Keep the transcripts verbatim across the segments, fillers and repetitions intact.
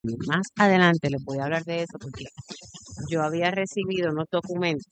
Más adelante les voy a hablar de eso porque yo había recibido unos documentos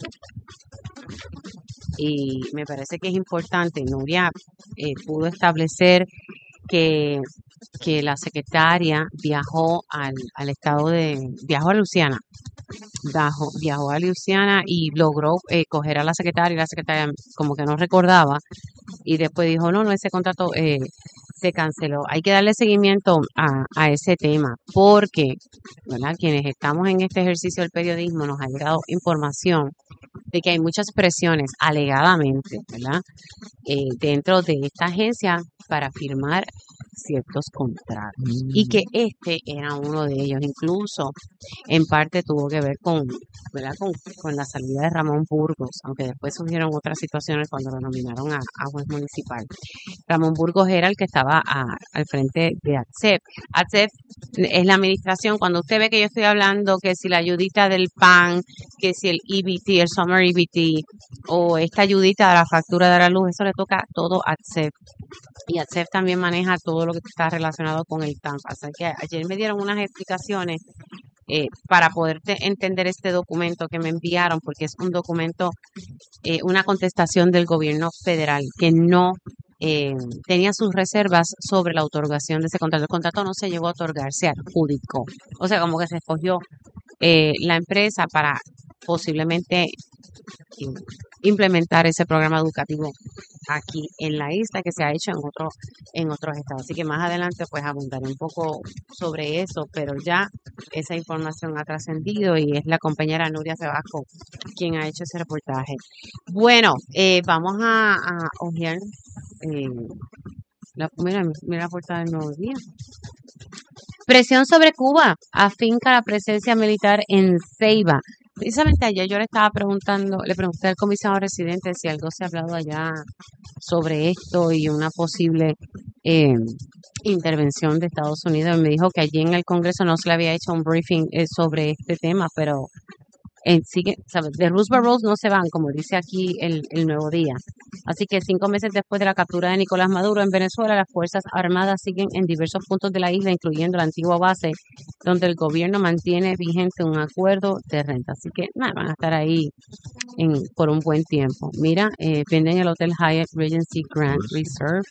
y me parece que es importante. Nuria eh, pudo establecer que, que la secretaria viajó al, al estado de, viajó a Luisiana, viajó, viajó a Luisiana y logró eh, coger a la secretaria y la secretaria como que no recordaba y después dijo, no, no, ese contrato eh, se canceló. Hay que darle seguimiento a, a ese tema porque, ¿verdad? Quienes estamos en este ejercicio del periodismo nos ha llegado información de que hay muchas presiones alegadamente, ¿verdad? Eh, dentro de esta agencia para firmar ciertos contratos y que este era uno de ellos. Incluso en parte tuvo que ver con, ¿verdad? con, con la salida de Ramón Burgos, aunque después surgieron otras situaciones cuando lo nominaron a, a juez municipal. Ramón Burgos era el que estaba a, al frente de A T S E P. A T S E P es la administración. Cuando usted ve que yo estoy hablando que si la ayudita del P A N, que si el E B T, el Summer E B T, o esta ayudita de la factura de la luz, eso le toca todo a A T S E P. Y A T S E P también maneja todo lo que está relacionado con el T A M P. Así que ayer me dieron unas explicaciones eh, para poder entender este documento que me enviaron, porque es un documento, eh, una contestación del gobierno federal que no eh, tenía sus reservas sobre la otorgación de ese contrato. El contrato no se llegó a otorgar, se adjudicó. O sea, como que se escogió eh, la empresa para posiblemente implementar ese programa educativo aquí en la isla que se ha hecho en otros en otros estados. Así que más adelante pues abundaré un poco sobre eso, pero ya esa información ha trascendido y es la compañera Nuria Sebasco quien ha hecho ese reportaje. Bueno, eh, vamos a, a ojear eh, la, mira, mira la portada del Nuevo Día. Presión sobre Cuba afinca la presencia militar en Ceiba. Precisamente ayer yo le estaba preguntando, le pregunté al comisionado residente si algo se ha hablado allá sobre esto y una posible eh, intervención de Estados Unidos. Y me dijo que allí en el Congreso no se le había hecho un briefing eh, sobre este tema, pero en, sigue, ¿sabes? De Roosevelt Roads no se van, como dice aquí el, el Nuevo Día. Así que cinco meses después de la captura de Nicolás Maduro en Venezuela, las Fuerzas Armadas siguen en diversos puntos de la isla, incluyendo la antigua base, donde el gobierno mantiene vigente un acuerdo de renta. Así que nada, van a estar ahí en, por un buen tiempo. Mira, eh, venden el Hotel Hyatt Regency Grand Reserve.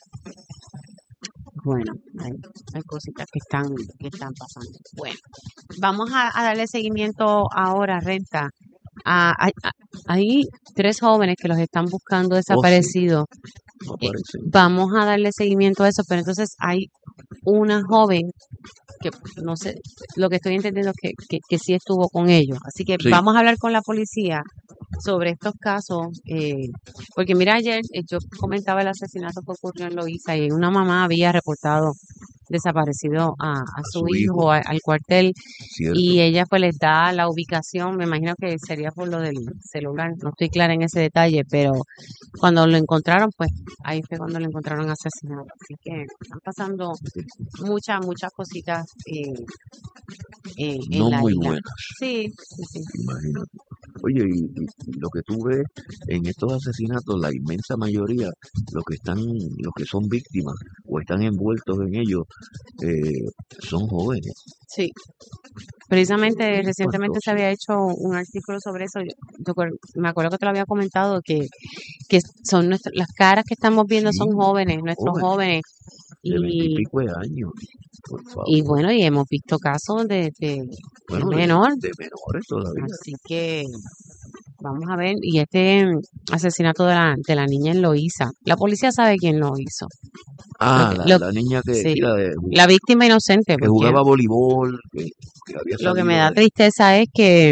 Bueno, hay, hay cositas que están, que están pasando. Bueno, vamos a, a darle seguimiento ahora, Renta. A, a, a, hay tres jóvenes que los están buscando desaparecidos. Oh, sí. No eh, vamos a darle seguimiento a eso, pero entonces hay una joven que no sé, lo que estoy entendiendo es que, que, que sí estuvo con ellos. Así que sí. Vamos a hablar con la policía sobre estos casos, eh, porque mira, ayer eh, yo comentaba el asesinato que ocurrió en Loíza y una mamá había reportado desaparecido a, a su, su hijo, hijo a, al cuartel. Cierto. Y ella pues les da la ubicación, me imagino que sería por lo del celular, no estoy clara en ese detalle, pero cuando lo encontraron, pues ahí fue cuando lo encontraron asesinado. Así que están pasando muchas, muchas cositas eh, eh, en no la muy isla. Buenas. Sí, sí, sí. Imagínate. Oye, y, y, y lo que tú ves en estos asesinatos, la inmensa mayoría, los que están, los que son víctimas o están envueltos en ellos, eh, son jóvenes. Sí. Precisamente recientemente se había hecho un artículo sobre eso. Yo, yo me acuerdo que te lo había comentado que, que son nuestras, las caras que estamos viendo sí, son jóvenes, nuestros jóvenes. De y veintipico de años. Por favor. Y bueno, y hemos visto casos de, de, bueno, de menor. De, de menores todavía. Así que vamos a ver. Y este asesinato de la, de la niña en Loíza, la policía sabe quién lo hizo. Ah, que, la, lo, la niña que... Sí, sí, la, de, la víctima inocente. Que jugaba voleibol. Que, que había lo que me da de... tristeza es que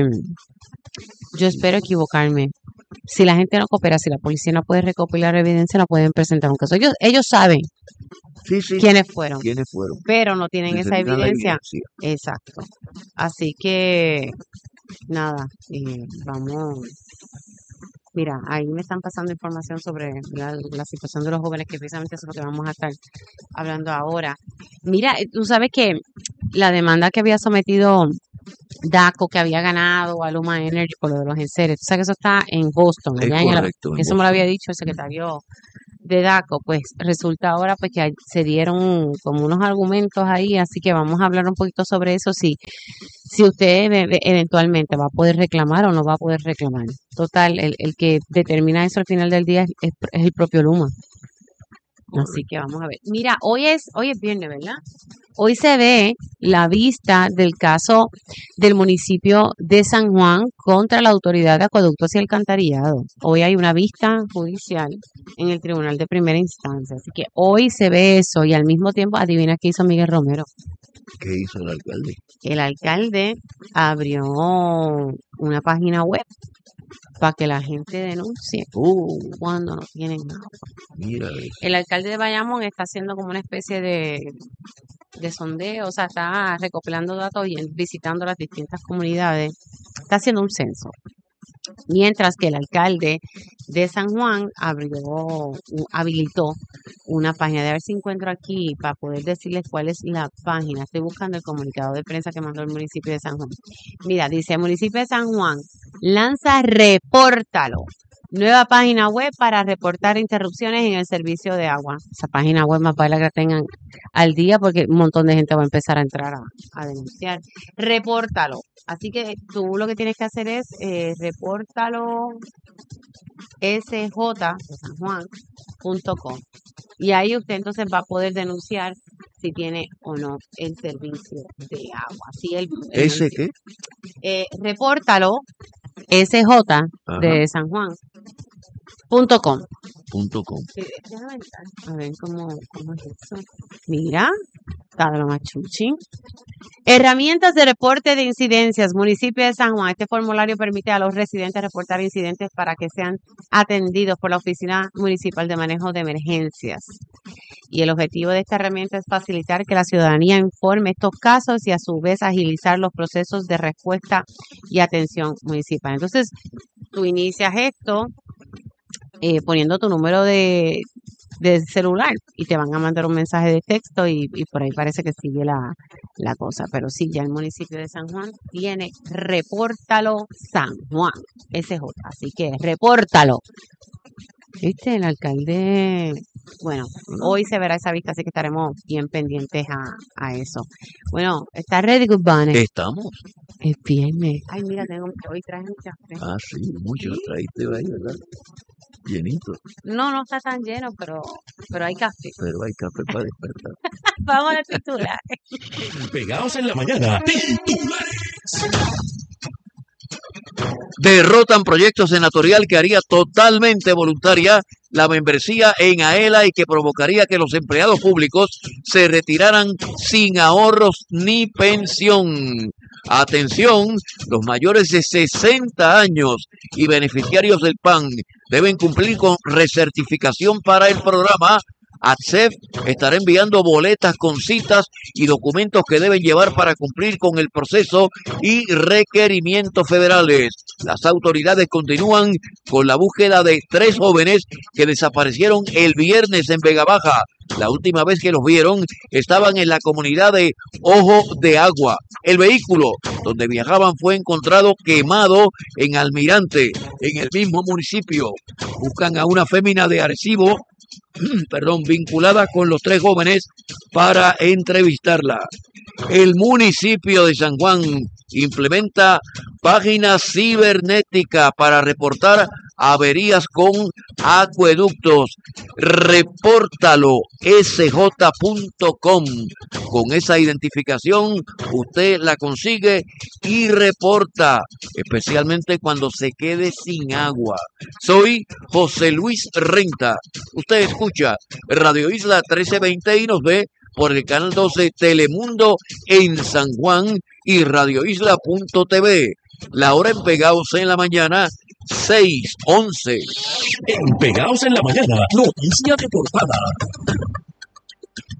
yo espero equivocarme. Si la gente no coopera, si la policía no puede recopilar evidencia, no pueden presentar un caso. Ellos, ellos saben sí, sí, quiénes fueron, quiénes fueron, pero no tienen esa evidencia. evidencia. Exacto. Así que, nada, eh, vamos. Mira, ahí me están pasando información sobre la, la situación de los jóvenes, que precisamente eso es lo que vamos a estar hablando ahora. Mira, tú sabes que la demanda que había sometido DACO, que había ganado a Luma Energy por lo de los enseres, tú sabes que eso está en Boston. Es allá correcto, en en eso Boston. me lo había dicho el secretario de DACO, pues resulta ahora pues que hay- se dieron como unos argumentos ahí, así que vamos a hablar un poquito sobre eso, si, si usted e- e- eventualmente va a poder reclamar o no va a poder reclamar. Total, el, el que determina eso al final del día es, es- es el propio Luma. Así Correcto. que vamos a ver. Mira, hoy es, hoy es viernes, ¿verdad? Hoy se ve la vista del caso del municipio de San Juan contra la Autoridad de Acueductos y Alcantarillado. Hoy hay una vista judicial en el Tribunal de Primera Instancia. Así que hoy se ve eso y al mismo tiempo, adivina qué hizo Miguel Romero. ¿Qué hizo el alcalde? El alcalde abrió una página web para que la gente denuncie Oh, cuando no tienen agua. mira eso. El alcalde de Bayamón está haciendo como una especie de, de sondeo, o sea, está recopilando datos y visitando las distintas comunidades. Está haciendo un censo. Mientras que el alcalde de San Juan abrió, u- habilitó una página. De ver si encuentro aquí para poder decirles cuál es la página. Estoy buscando el comunicado de prensa que mandó el municipio de San Juan. Mira, dice municipio de San Juan, lanza Repórtalo. Nueva página web para reportar interrupciones en el servicio de agua. Esa página web más vale que la tengan al día porque un montón de gente va a empezar a entrar a, a denunciar. Repórtalo. Así que tú lo que tienes que hacer es eh, repórtalo S J de San Juan punto com. Y ahí usted entonces va a poder denunciar si tiene o no el servicio de agua. Si el, el ¿Ese municipio, qué? eh, repórtalo S J Ajá, de San Juan punto com. punto com. Sí, déjame entrar. A ver cómo, cómo es eso. Mira, está de lo más chuchi. Herramientas de reporte de incidencias, municipio de San Juan. Este formulario permite a los residentes reportar incidentes para que sean atendidos por la Oficina Municipal de Manejo de Emergencias. Y el objetivo de esta herramienta es facilitar que la ciudadanía informe estos casos y a su vez agilizar los procesos de respuesta y atención municipal. Entonces, tú inicias esto eh, poniendo tu número de, de celular y te van a mandar un mensaje de texto y, y por ahí parece que sigue la, la cosa. Pero sí, ya el municipio de San Juan tiene Repórtalo San Juan, S J. Así que repórtalo. ¿Viste? El alcalde, bueno, hoy se verá esa vista, así que estaremos bien pendientes a, a eso. Bueno, ¿está ready, Good Bunny? Estamos. Es viernes. Ay, mira, tengo, hoy traje un café. Ah, sí, mucho traíste ahí, ¿verdad? Llenito, No, no está tan lleno, pero, pero hay café. pero hay café para despertar. Vamos a titular. Pegados en la mañana. Titulares. Derrotan proyecto senatorial que haría totalmente voluntaria la membresía en AELA y que provocaría que los empleados públicos se retiraran sin ahorros ni pensión. Atención, los mayores de sesenta años y beneficiarios del P A N deben cumplir con recertificación para el programa. A C S E F estará enviando boletas con citas y documentos que deben llevar para cumplir con el proceso y requerimientos federales. Las autoridades continúan con la búsqueda de tres jóvenes que desaparecieron el viernes en Vega Baja. La última vez que los vieron estaban en la comunidad de Ojo de Agua. El vehículo donde viajaban fue encontrado quemado en Almirante, en el mismo municipio. Buscan a una fémina de Arecibo, perdón, vinculada con los tres jóvenes para entrevistarla. El municipio de San Juan implementa página cibernética para reportar averías con acueductos. Repórtalo S J punto com. Con esa identificación usted la consigue y reporta, especialmente cuando se quede sin agua. Soy José Luis Renta. Usted escucha Radio Isla trece veinte y nos ve por el canal doce Telemundo en San Juan y radio isla punto t v. La hora en Pegados en la mañana, seis once. En Pegados en la mañana. Noticia de portada.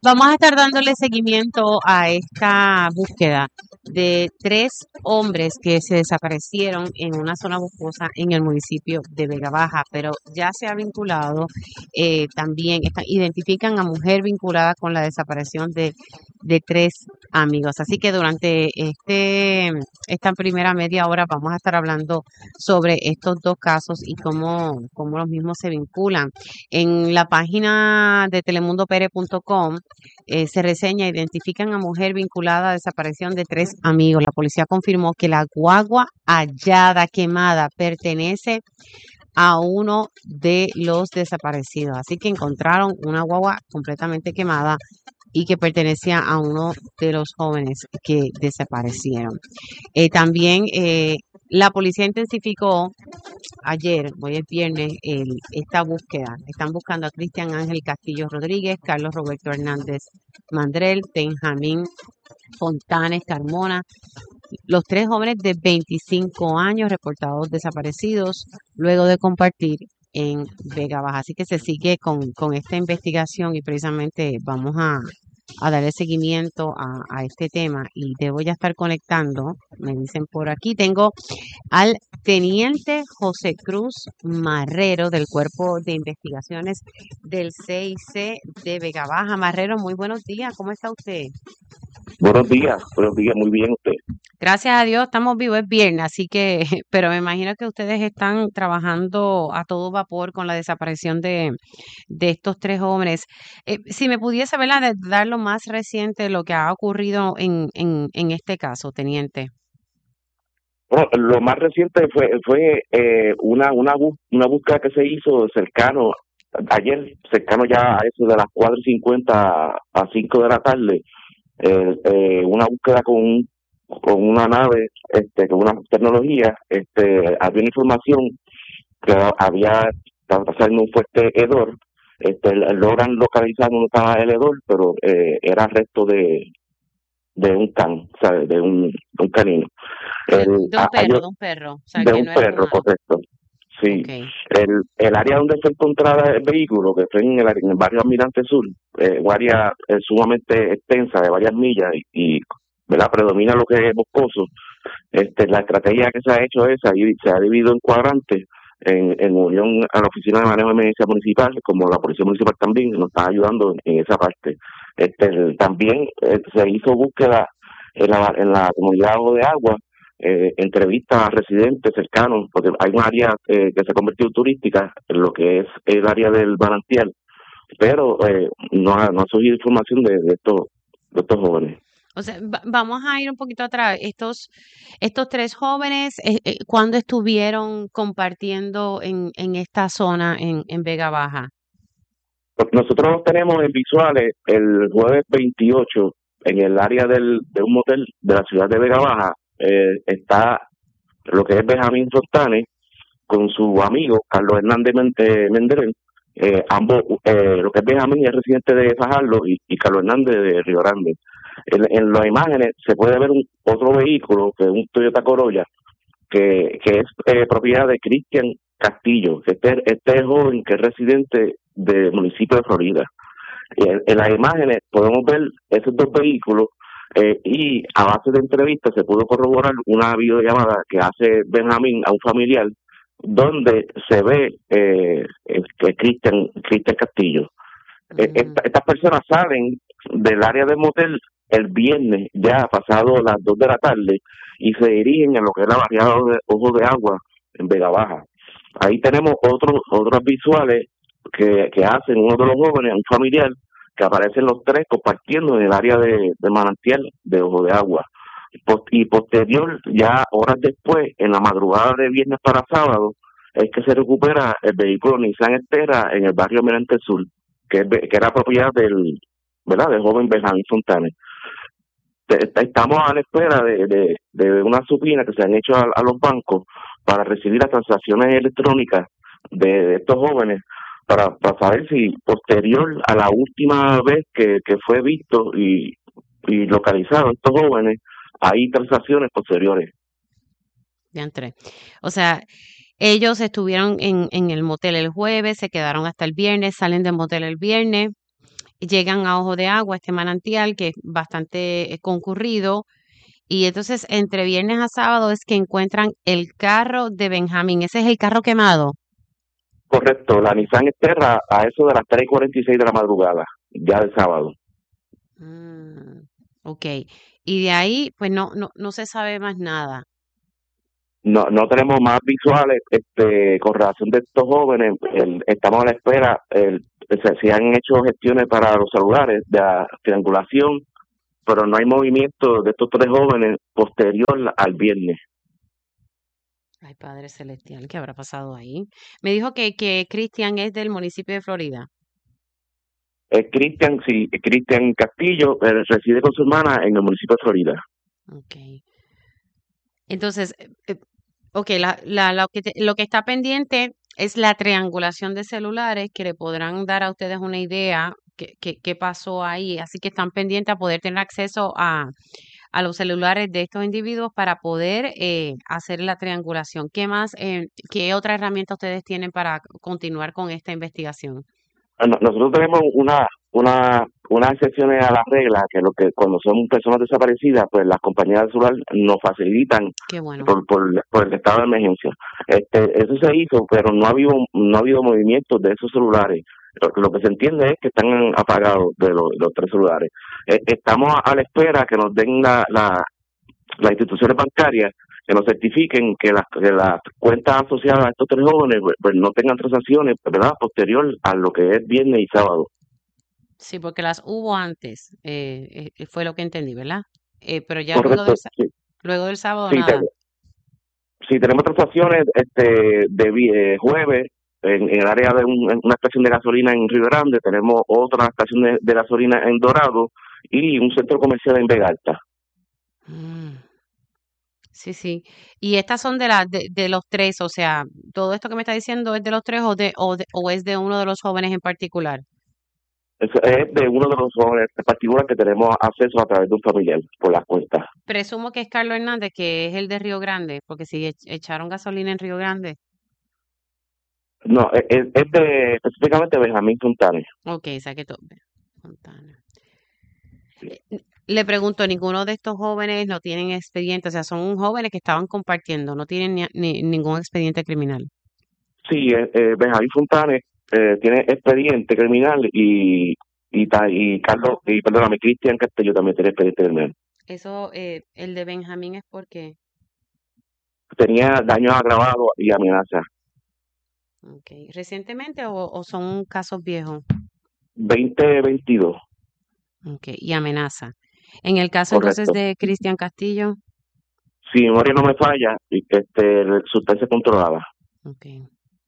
vamos a estar dándole seguimiento a esta búsqueda de tres hombres que se desaparecieron en una zona boscosa en el municipio de Vega Baja, pero ya se ha vinculado, eh, también está- identifican a mujer vinculada con la desaparición de, de tres amigos. Así que durante este, esta primera media hora vamos a estar hablando sobre estos dos casos y cómo, cómo los mismos se vinculan. En la página de telemundo p r punto com eh, se reseña, identifican a mujer vinculada a desaparición de tres amigos. La policía confirmó que la guagua hallada, quemada, pertenece a uno de los desaparecidos. Así que encontraron una guagua completamente quemada y que pertenecía a uno de los jóvenes que desaparecieron. Eh, también eh, la policía intensificó ayer, hoy es viernes, el- esta búsqueda. Están buscando a Cristian Ángel Castillo Rodríguez, Carlos Roberto Hernández Mandrel, Benjamín Fontanes Carmona, los tres jóvenes de veinticinco años reportados desaparecidos luego de compartir en Vega Baja. Así que se sigue con, con esta investigación y precisamente vamos a, a darle seguimiento a, a este tema y debo ya estar conectando, me dicen por aquí, tengo al teniente José Cruz Marrero del Cuerpo de Investigaciones del C I C de Vega Baja. Marrero, muy buenos días, ¿cómo está usted? Buenos días, buenos días, muy bien usted. Gracias a Dios, estamos vivos, es viernes, así que, pero me imagino que ustedes están trabajando a todo vapor con la desaparición de, de estos tres jóvenes. Eh, si me pudiese, ¿verdad?, de- dar lo más reciente de lo que ha ocurrido en, en, en este caso, teniente. Bueno, lo más reciente fue fue eh, una una bú- una búsqueda que se hizo cercano ayer, cercano ya a eso de las cuatro y cincuenta a cinco de la tarde, eh, eh, una búsqueda con un- con una nave, este, con una tecnología, este, había una información que había estaba pasando un fuerte hedor, este, logran localizar dónde estaba el hedor, pero eh, era resto de de un can, ¿sabes? De un, de un canino. De, El, de un a- hay perro, o- de un perro, o sea, de que un no era perro, humano. correcto. Sí. Ok. El, el área donde fue encontrada el vehículo, que fue en el, área- en el barrio Almirante Sur, eh, un área eh, sumamente extensa de varias millas y, y ¿verdad? Predomina lo que es boscoso. Este, la estrategia que se ha hecho es, ahí se ha dividido en cuadrantes en, en unión a la Oficina de Manejo de Emergencia Municipal, como la Policía Municipal también nos está ayudando en, en esa parte. Este, el- también eh, se hizo búsqueda en la, en la comunidad de Ojo de Agua, eh, entrevistas a residentes cercanos, porque hay un área eh, que se ha convertido turística, en lo que es el área del manantial, pero eh, no, ha, no ha surgido información de, de estos de estos jóvenes. O sea, va- vamos a ir un poquito atrás. Estos, estos tres jóvenes, eh, eh, ¿cuándo estuvieron compartiendo en, en esta zona en, en Vega Baja? Nosotros los tenemos en visuales el jueves veintiocho en el área del, de un motel de la ciudad de Vega Baja. Eh, está lo que es Benjamín Fontanes con su amigo Carlos Hernández Mente- Menderel. Eh, ambos, eh, lo que es Benjamín es residente de Fajardo y, y Carlos Hernández de Río Grande. En, en las imágenes se puede ver un, otro vehículo, que es un Toyota Corolla, que, que es eh, propiedad de Cristian Castillo, que este, este joven que es residente del municipio de Florida. Y en, en las imágenes podemos ver esos dos vehículos eh, y a base de entrevistas se pudo corroborar una videollamada que hace Benjamín a un familiar donde se ve eh, eh, que Cristian Cristian Castillo. Eh, Mm, esta- estas personas salen del área del motel el viernes, ya pasado las dos de la tarde, y se dirigen a lo que es la barriada de Ojo de Agua en Vega Baja. Ahí tenemos otros otros visuales que, que hacen uno de los jóvenes, un familiar, que aparecen los tres compartiendo en el área de, de manantial de Ojo de Agua. Pos- Y posterior, ya horas después, en la madrugada de viernes para sábado, es que se recupera el vehículo Nissan Estera en el barrio Almirante Sur, que, es ve- que era propiedad del, ¿verdad?, del joven Benjamín Fontanes. Te- te- Estamos a la espera de, de, de una supina que se han hecho a, a los bancos para recibir las transacciones electrónicas de, de estos jóvenes para, para saber si posterior a la última vez que, que fue visto y, y localizado estos jóvenes, hay transacciones posteriores. diantre. O sea, ellos estuvieron en, en el motel el jueves, se quedaron hasta el viernes, salen del motel el viernes llegan a Ojo de Agua, este manantial que es bastante eh, concurrido, y entonces entre viernes a sábado es que encuentran el carro de Benjamín. Ese es el carro quemado. Correcto, la Nissan Xterra a eso de las tres y cuarenta y seis de la madrugada, ya del sábado. Mm, ok. Y de ahí, pues no, no, no se sabe más nada. No, no tenemos más visuales este, con relación de estos jóvenes. El- estamos a la espera. El, se, se han hecho gestiones para los celulares de la triangulación, pero no hay movimiento de estos tres jóvenes posterior al viernes. Ay, Padre Celestial, ¿qué habrá pasado ahí? Me dijo que, que Cristian es del municipio de Florida. Es Cristian, sí, Cristian Castillo, eh, reside con su hermana en el municipio de Florida. Ok. Entonces, eh, eh, ok, la, la, lo que te- lo que está pendiente es la triangulación de celulares que le podrán dar a ustedes una idea qué qué- qué pasó ahí. Así que están pendientes a poder tener acceso a, a los celulares de estos individuos para poder eh, hacer la triangulación. ¿Qué más, eh, qué otra herramienta ustedes tienen para continuar con esta investigación? Ah, no- Nosotros tenemos una, una, unas excepciones a la regla, que lo que cuando son personas desaparecidas, pues las compañías de celular nos facilitan Qué bueno. por, por, por el estado de emergencia. Este, eso se hizo, pero no ha habido, no ha habido movimiento de esos celulares. Lo, lo que se entiende es que están apagados de los, los tres celulares. Eh, estamos a la espera que nos den la, la, las instituciones bancarias que nos certifiquen que las, que las cuentas asociadas a estos tres jóvenes pues, pues no tengan transacciones, ¿verdad?, posterior a lo que es viernes y sábado. Sí, porque las hubo antes, eh, eh, fue lo que entendí, ¿verdad? Eh, pero ya luego Correcto, del, sá- sí. luego del sábado Sí, te- nada. sí, tenemos transacciones este, de vi- eh, jueves en, en el área de un- en una estación de gasolina en Río Grande, tenemos otra estación de, de gasolina en Dorado y un centro comercial en Vega Alta. Mm, sí, sí. Y estas son de, la, de, de los tres, o sea, todo esto que me está diciendo es de los tres o, de, o, de- o es de uno de los jóvenes en particular. Eso es de uno de los jóvenes particulares que tenemos acceso a través de un familiar por las cuentas. Presumo que es Carlos Hernández, que es el de Río Grande, porque si ech- echaron gasolina en Río Grande. No, es, es es de específicamente Benjamín Fontanes. Ok, saqué todo. Fontana. Eh, Le pregunto, ninguno de estos jóvenes no tienen expediente, o sea, son jóvenes que estaban compartiendo, no tienen ni- ni- ningún expediente criminal. Sí, eh, eh, Benjamín Fontanes eh, tiene expediente criminal y y, ta- y Carlos, y perdóname, Cristian Castillo también tiene expediente criminal. Eso, eh, el de Benjamín es porque, Tenía daños agravados y amenazas. okay, recientemente o, o son casos viejos, veinte veintidós, okay, y amenaza. En el caso entonces correcto. de Cristian Castillo, Si mi memoria no me falla, y este, sustancia controlada. okay.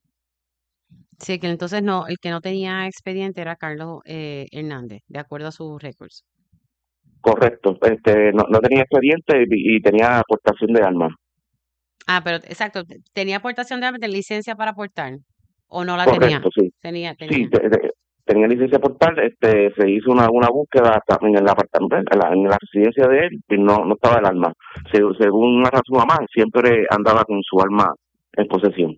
Sí, que entonces no, el que no tenía expediente era Carlos eh, Hernández, de acuerdo a sus récords. Correcto. Este, no, no tenía expediente y, y tenía aportación de armas. Ah, pero exacto, te- tenía aportación de, de licencia para aportar, o no la tenía, Correcto, sí. tenía, Sí, tenía. te- te- tenía licencia por tal, este, se hizo una, una búsqueda también en el apartamento, en la, en la residencia de él, y no, no estaba el arma. Se- según narra su mamá, siempre andaba con su arma en posesión.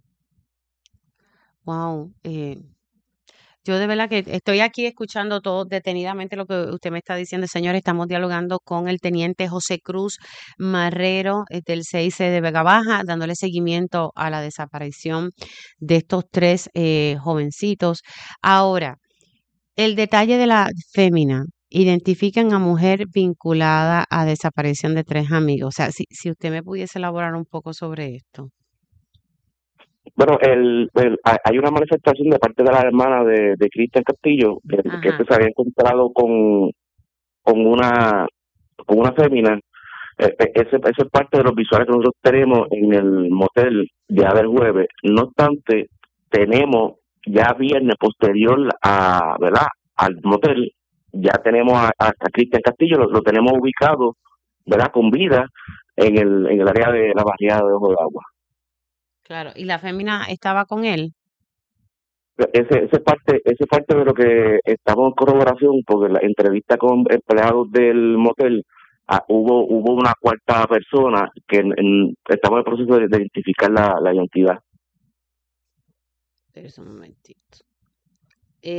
Wow, eh, yo de verdad que estoy aquí escuchando todo detenidamente lo que usted me está diciendo. Señor, estamos dialogando con el teniente José Cruz Marrero eh, del C I C de Vega Baja, dándole seguimiento a la desaparición de estos tres eh, jovencitos. Ahora, el detalle de la fémina. Identifican a mujer vinculada a desaparición de tres amigos. O sea, si, si usted me pudiese elaborar un poco sobre esto. Bueno, el, el- hay hay una manifestación de parte de la hermana de, de Cristian Castillo, que, que Ajá. este se había encontrado con, con una con una fémina. Eh, eh, ese, eso es parte de los visuales que nosotros tenemos en el motel ya del jueves. No obstante, tenemos ya viernes posterior a, ¿verdad?, al motel, ya tenemos a, a, a Cristian Castillo, lo, lo tenemos ubicado, ¿verdad?, con vida en el, en el área de la barriada de Ojo de Agua. Claro, y la fémina estaba con él. Ese, ese es parte, ese es parte de lo que estamos en corroboración, porque en la entrevista con empleados del motel ah, hubo hubo una cuarta persona que en- en- estamos en el proceso de, de identificar la, la identidad. Espérese un momentito. Eh, los,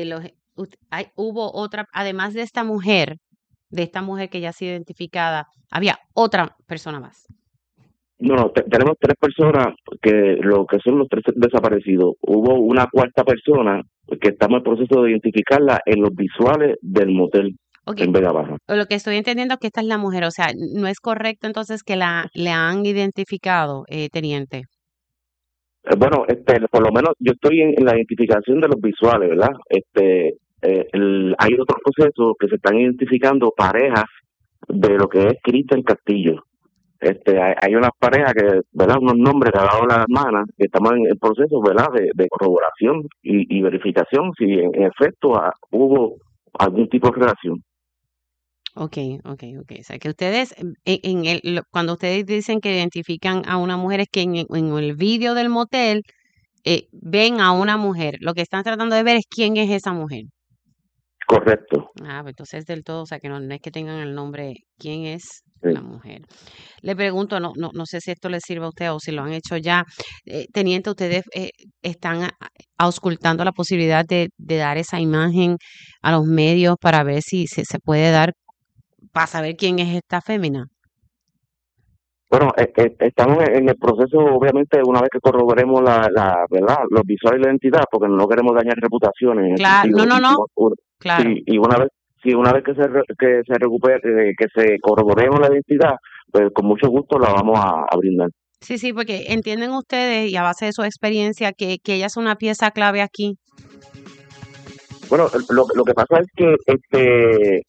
ut- hay, hubo otra, además de esta mujer, de esta mujer que ya ha sido identificada, había otra persona más. No, no, te- tenemos tres personas que lo que son los tres desaparecidos. Hubo una cuarta persona que estamos en proceso de identificarla en los visuales del motel Ok, en Vega Baja. lo que estoy entendiendo es que esta es la mujer, o sea, no es correcto entonces que la le han identificado, eh, teniente. Eh, Bueno, este, por lo menos yo estoy en, en la identificación de los visuales, ¿verdad? Este, eh, el- hay otros procesos que se están identificando parejas de lo que es Cristian Castillo. Este, hay, hay unas parejas que, ¿verdad? Unos nombres que ha dado la hermana, que estamos en el proceso, ¿verdad? De, de corroboración y, y verificación si en, en efecto ah, hubo algún tipo de relación. Ok, ok, ok. O sea, que ustedes, en, en el, lo- cuando ustedes dicen que identifican a una mujer, es que en, en el vídeo del motel eh, ven a una mujer. Lo que están tratando de ver es quién es esa mujer. Correcto. Ah, pues entonces del todo, o sea, que no, no es que tengan el nombre, quién es Sí. la mujer. Le pregunto, no, no, no sé si esto le sirve a usted o si lo han hecho ya. Eh, teniente, ustedes eh, están a- auscultando la posibilidad de, de dar esa imagen a los medios para ver si se, se puede dar, para saber quién es esta fémina. Bueno, eh, eh, estamos en en el proceso, obviamente, una vez que corroboremos la, la, ¿verdad? Los visuales y la identidad, porque no queremos dañar reputaciones en ese Claro, no, sentido. no, no, Y, u- u- claro. sí, y una vez, sí, una vez que se re- que se recupere, eh, que se corroboremos la identidad, pues con mucho gusto la vamos a, a brindar. Sí, sí, porque entienden ustedes y a base de su experiencia que, que ella es una pieza clave aquí. Bueno, lo, lo que pasa es que este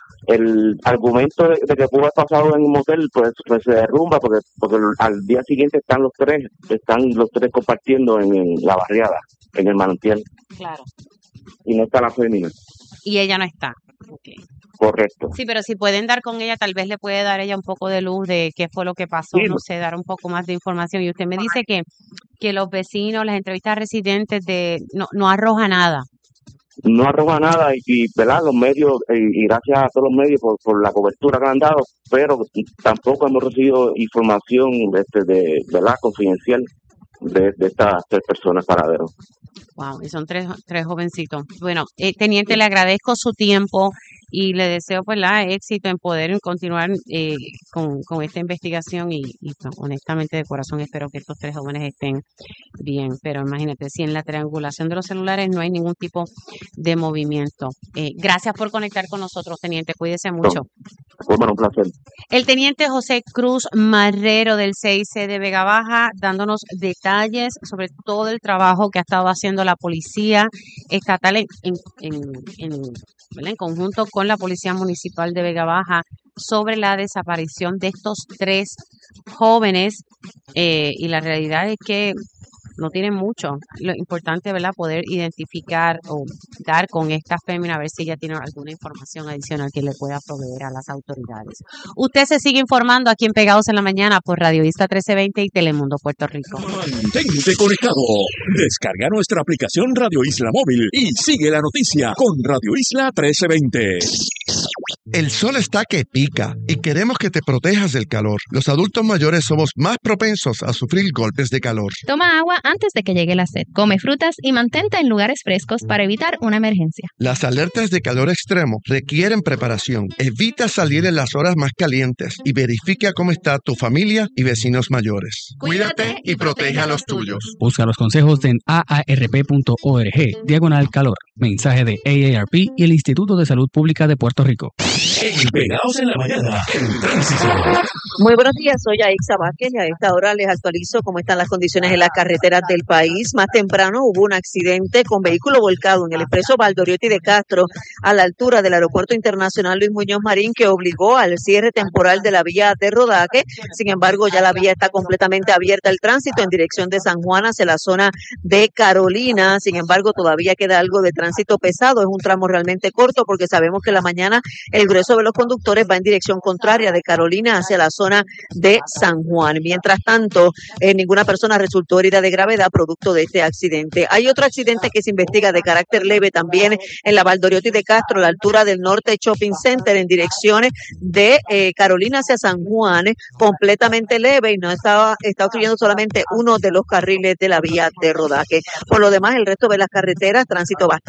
el argumento de, de que pudo haber pasado en un motel pues, pues se derrumba porque porque al día siguiente están los tres están los tres compartiendo en, en la barriada, en el manantial, Claro. y no está la fémina. Y ella no está. Ok. Correcto. Sí, pero si pueden dar con ella, tal vez le puede dar ella un poco de luz de qué fue lo que pasó, Sí, no sé, dar un poco más de información. Y usted me dice que, que los vecinos, las entrevistas residentes de no, no arroja nada. no arroja nada y, y, ¿verdad? Los medios, eh, y gracias a todos los medios por, por la cobertura que han dado, pero tampoco hemos recibido información este, de, ¿verdad? Confidencial de, de estas tres personas paraderos. Wow, y son tres, tres jovencitos. Bueno, eh, teniente, le agradezco su tiempo y le deseo pues la éxito en poder continuar eh, con, con esta investigación y, y, pues, honestamente de corazón espero que estos tres jóvenes estén bien, pero imagínate, si en la triangulación de los celulares no hay ningún tipo de movimiento. Eh, gracias por conectar con nosotros, teniente, cuídese mucho. Fue bueno, un placer. El teniente José Cruz Marrero del C I C de Vega Baja dándonos detalles sobre todo el trabajo que ha estado haciendo la policía estatal en, en, en, en, ¿verdad? En conjunto con la Policía Municipal de Vega Baja sobre la desaparición de estos tres jóvenes eh, y la realidad es que no tienen mucho. Lo importante, ¿verdad? Poder identificar o dar con esta fémina a ver si ella tiene alguna información adicional que le pueda proveer a las autoridades. Usted se sigue informando aquí en Pegados en la Mañana por Radio Isla trece veinte y Telemundo Puerto Rico. Mantente conectado. Descarga nuestra aplicación Radio Isla Móvil y sigue la noticia con Radio Isla trece veinte. El sol está que pica y queremos que te protejas del calor. Los adultos mayores somos más propensos a sufrir golpes de calor. Toma agua antes de que llegue la sed. Come frutas y mantente en lugares frescos para evitar una emergencia. Las alertas de calor extremo requieren preparación. Evita salir en las horas más calientes y verifica cómo está tu familia y vecinos mayores. Cuídate y protege a los tuyos. Busca los consejos en a a r p punto org, diagonal calor. Mensaje de A A R P y el Instituto de Salud Pública de Puerto Rico. En Pegados en la Mañana, el tránsito. Muy buenos días, soy Aixa Vázquez y a esta hora les actualizo cómo están las condiciones en las carreteras del país. Más temprano hubo un accidente con vehículo volcado en el expreso Valdoriotti de Castro a la altura del Aeropuerto Internacional Luis Muñoz Marín que obligó al cierre temporal de la vía de rodaje. Sin embargo, ya la vía está completamente abierta al tránsito en dirección de San Juan hacia la zona de Carolina. Sin embargo, todavía queda algo de tránsito pesado. Es un tramo realmente corto porque sabemos que en la mañana el grueso de los conductores va en dirección contraria de Carolina hacia la zona de San Juan. Mientras tanto, eh, ninguna persona resultó herida de gravedad producto de este accidente. Hay otro accidente que se investiga de carácter leve también en la Valdoriotti de Castro, a la altura del Norte Shopping Center, en direcciones de eh, Carolina hacia San Juan, completamente leve y no estaba, está obstruyendo solamente uno de los carriles de la vía de rodaje. Por lo demás, el resto de las carreteras, tránsito bastante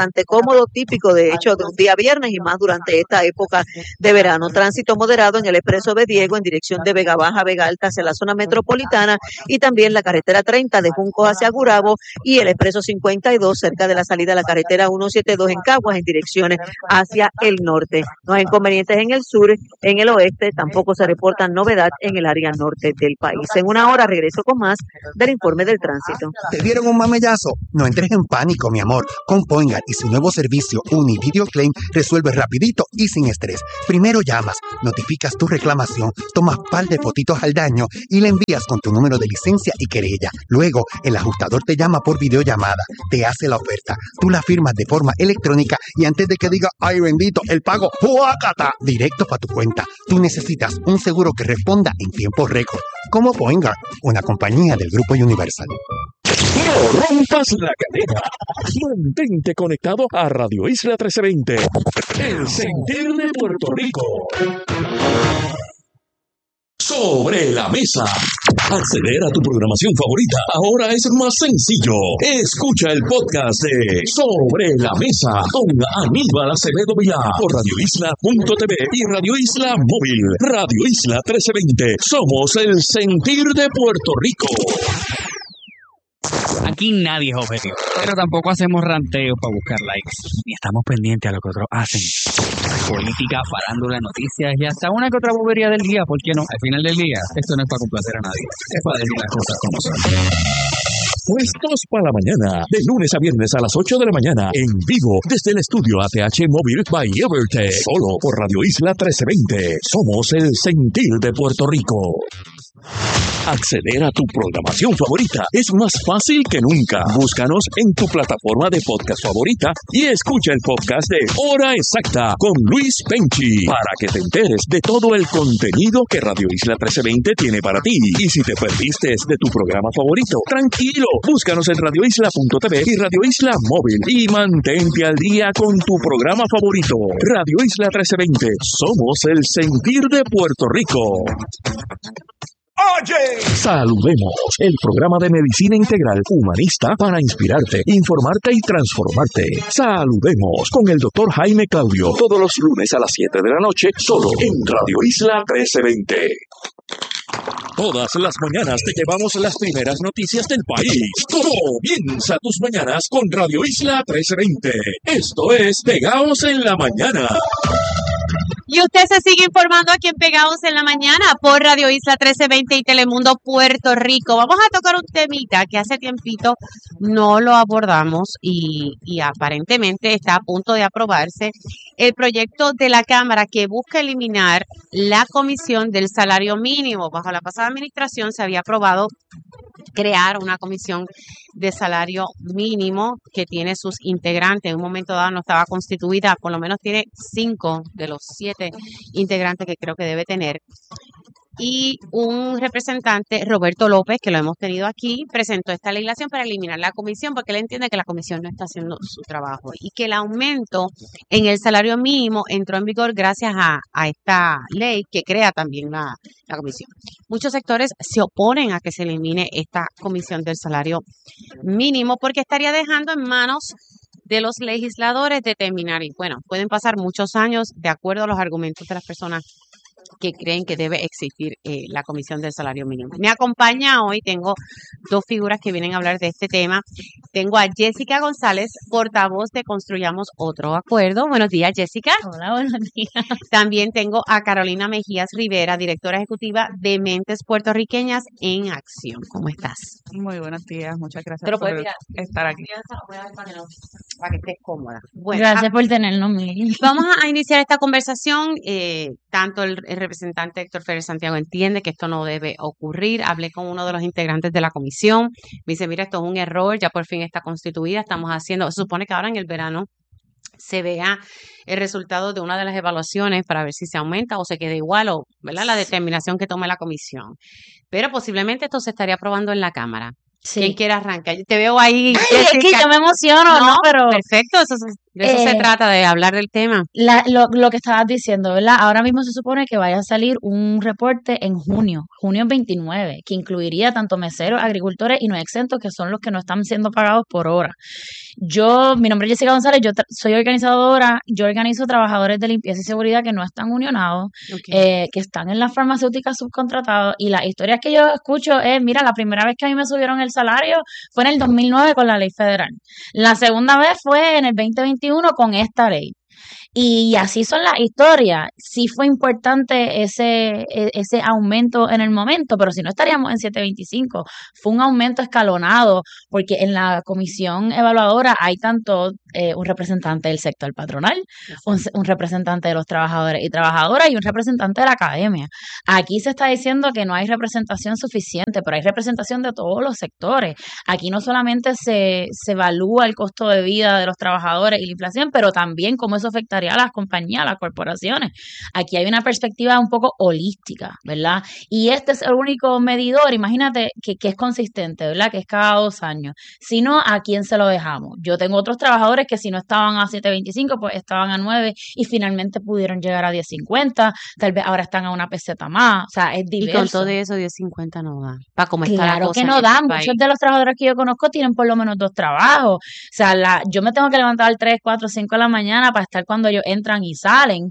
bastante cómodo, típico de hecho de un día viernes y más durante esta época de verano. Tránsito moderado en el Expreso de Diego en dirección de Vega Baja, Vega Alta hacia la zona metropolitana y también la carretera treinta de Junco hacia Gurabo y el Expreso cincuenta y dos cerca de la salida de la carretera ciento setenta y dos en Caguas en direcciones hacia el norte. No hay inconvenientes en el sur, en el oeste, tampoco se reportan novedad en el área norte del país. En una hora regreso con más del informe del tránsito. ¿Te dieron un mamellazo? No entres en pánico, mi amor. Con Poingar y su nuevo servicio Univideo Claim resuelve rapidito y sin estrés. Primero llamas, notificas tu reclamación, tomas par de fotitos al daño y le envías con tu número de licencia y querella. Luego, el ajustador te llama por videollamada, te hace la oferta, tú la firmas de forma electrónica y antes de que diga, ay bendito, el pago, ¡juácata!, directo para tu cuenta. Tú necesitas un seguro que responda en tiempo récord, como Poingar, una compañía del Grupo Universal. No rompas la cadena. Mantente conectado a Radio Isla trece veinte. El sentir de Puerto Rico. Sobre la mesa. Acceder a tu programación favorita ahora es más sencillo. Escucha el podcast de Sobre la Mesa con Aníbal Acevedo Vilá por radio isla punto t v y Radio Isla Móvil. Radio Isla trece veinte. Somos el sentir de Puerto Rico. Aquí nadie es objetivo, pero tampoco hacemos ranteos para buscar likes, ni estamos pendientes a lo que otros hacen. Política, farándula, noticias y hasta una que otra bobería del día, ¿por qué no? Al final del día, esto no es para complacer a nadie, es para decir las cosas como son. Puestos para la mañana, de lunes a viernes a las ocho de la mañana, en vivo, desde el estudio A T H Móvil by Evertech, solo por Radio Isla trece veinte. Somos el sentir de Puerto Rico. Acceder a tu programación favorita es más fácil que nunca. Búscanos en tu plataforma de podcast favorita y escucha el podcast de Hora Exacta con Luis Penchi para que te enteres de todo el contenido que Radio Isla trece veinte tiene para ti. Y si te perdiste de tu programa favorito, tranquilo, búscanos en radio isla punto t v y Radio Isla Móvil y mantente al día con tu programa favorito. Radio Isla trece veinte, somos el sentir de Puerto Rico. Oye, saludemos, el programa de medicina integral humanista para inspirarte, informarte y transformarte. Saludemos con el doctor Jaime Claudio, todos los lunes a las siete de la noche, solo en Radio Isla trece veinte. Todas las mañanas te llevamos las primeras noticias del país. Comienza tus mañanas con Radio Isla trece veinte. Esto es Pegaos en la Mañana. Y usted se sigue informando aquí en Pegados en la Mañana por Radio Isla trece veinte y Telemundo Puerto Rico. Vamos a tocar un temita que hace tiempito no lo abordamos y, y aparentemente está a punto de aprobarse el proyecto de la Cámara que busca eliminar la comisión del salario mínimo. Bajo la pasada administración se había aprobado crear una comisión de salario mínimo que tiene sus integrantes. En un momento dado no estaba constituida, por lo menos tiene cinco de los siete integrantes que creo que debe tener. Y un representante, Roberto López, que lo hemos tenido aquí, presentó esta legislación para eliminar la comisión porque él entiende que la comisión no está haciendo su trabajo y que el aumento en el salario mínimo entró en vigor gracias a, a esta ley que crea también la, la comisión. Muchos sectores se oponen a que se elimine esta comisión del salario mínimo porque estaría dejando en manos de los legisladores determinar, y bueno, pueden pasar muchos años de acuerdo a los argumentos de las personas que creen que debe existir eh, la comisión del salario mínimo. Me acompaña hoy, tengo dos figuras que vienen a hablar de este tema. Tengo a Jessica González, portavoz de Construyamos Otro Acuerdo. Buenos días, Jessica. Hola, buenos días. También tengo a Carolina Mejías Rivera, directora ejecutiva de Mentes Puertorriqueñas en Acción. ¿Cómo estás? Muy buenos días, muchas gracias Pero por pues, mira, estar aquí. Para que, no, para que estés cómoda. Bueno, Gracias a, por tenernos, Miguel. Vamos a iniciar esta conversación. Eh, tanto el, el representante Héctor Férez Santiago entiende que esto no debe ocurrir. Hablé con uno de los integrantes de la comisión. Me dice, mira, esto es un error, ya por fin está constituida, estamos haciendo, se supone que ahora en el verano se vea el resultado de una de las evaluaciones para ver si se aumenta o se queda igual o, ¿verdad?, la determinación que tome la comisión. Pero posiblemente esto se estaría aprobando en la Cámara. Sí. ¿Quién quiere arrancar? Te veo ahí. Ay, es que yo me emociono, ¿no? ¿no? Pero perfecto, eso es De eso se Eh, trata, de hablar del tema. La- lo, lo que estabas diciendo, ¿verdad? Ahora mismo se supone que vaya a salir un reporte en junio, junio veintinueve, que incluiría tanto meseros, agricultores y no exentos, que son los que no están siendo pagados por hora. Yo, mi nombre es Jessica González, yo tra- soy organizadora, yo organizo trabajadores de limpieza y seguridad que no están unionados, Ok. eh, que están en las farmacéuticas subcontratados, y las historias que yo escucho es, mira, la primera vez que a mí me subieron el salario fue en el dos mil nueve con la ley federal. La segunda vez fue en el veinte veintiuno con esta ley. Y así son las historias. Sí fue importante ese, e- ese aumento en el momento, pero si no estaríamos en siete veinticinco. Fue un aumento escalonado, porque en la comisión evaluadora hay tanto eh, un representante del sector patronal, un, se- un representante de los trabajadores y trabajadoras y un representante de la academia. Aquí se está diciendo que no hay representación suficiente, pero hay representación de todos los sectores. Aquí no solamente se, se evalúa el costo de vida de los trabajadores y la inflación, pero también cómo eso afectaría a las compañías, a las corporaciones. Aquí hay una perspectiva un poco holística, ¿verdad? Y este es el único medidor, imagínate, que, que es consistente, ¿verdad? Que es cada dos años. Si no, ¿a quién se lo dejamos? Yo tengo otros trabajadores que si no estaban a siete veinticinco, pues estaban a nueve y finalmente pudieron llegar a diez cincuenta, tal vez ahora están a una peseta más, o sea, es Y con diverso. todo eso, diez cincuenta no da. Para cómo está la Claro cosa que en no este dan. país. Muchos de los trabajadores que yo conozco tienen por lo menos dos trabajos. O sea, la, yo me tengo que levantar a las tres, cuatro, cinco de la mañana para estar cuando ellos entran y salen.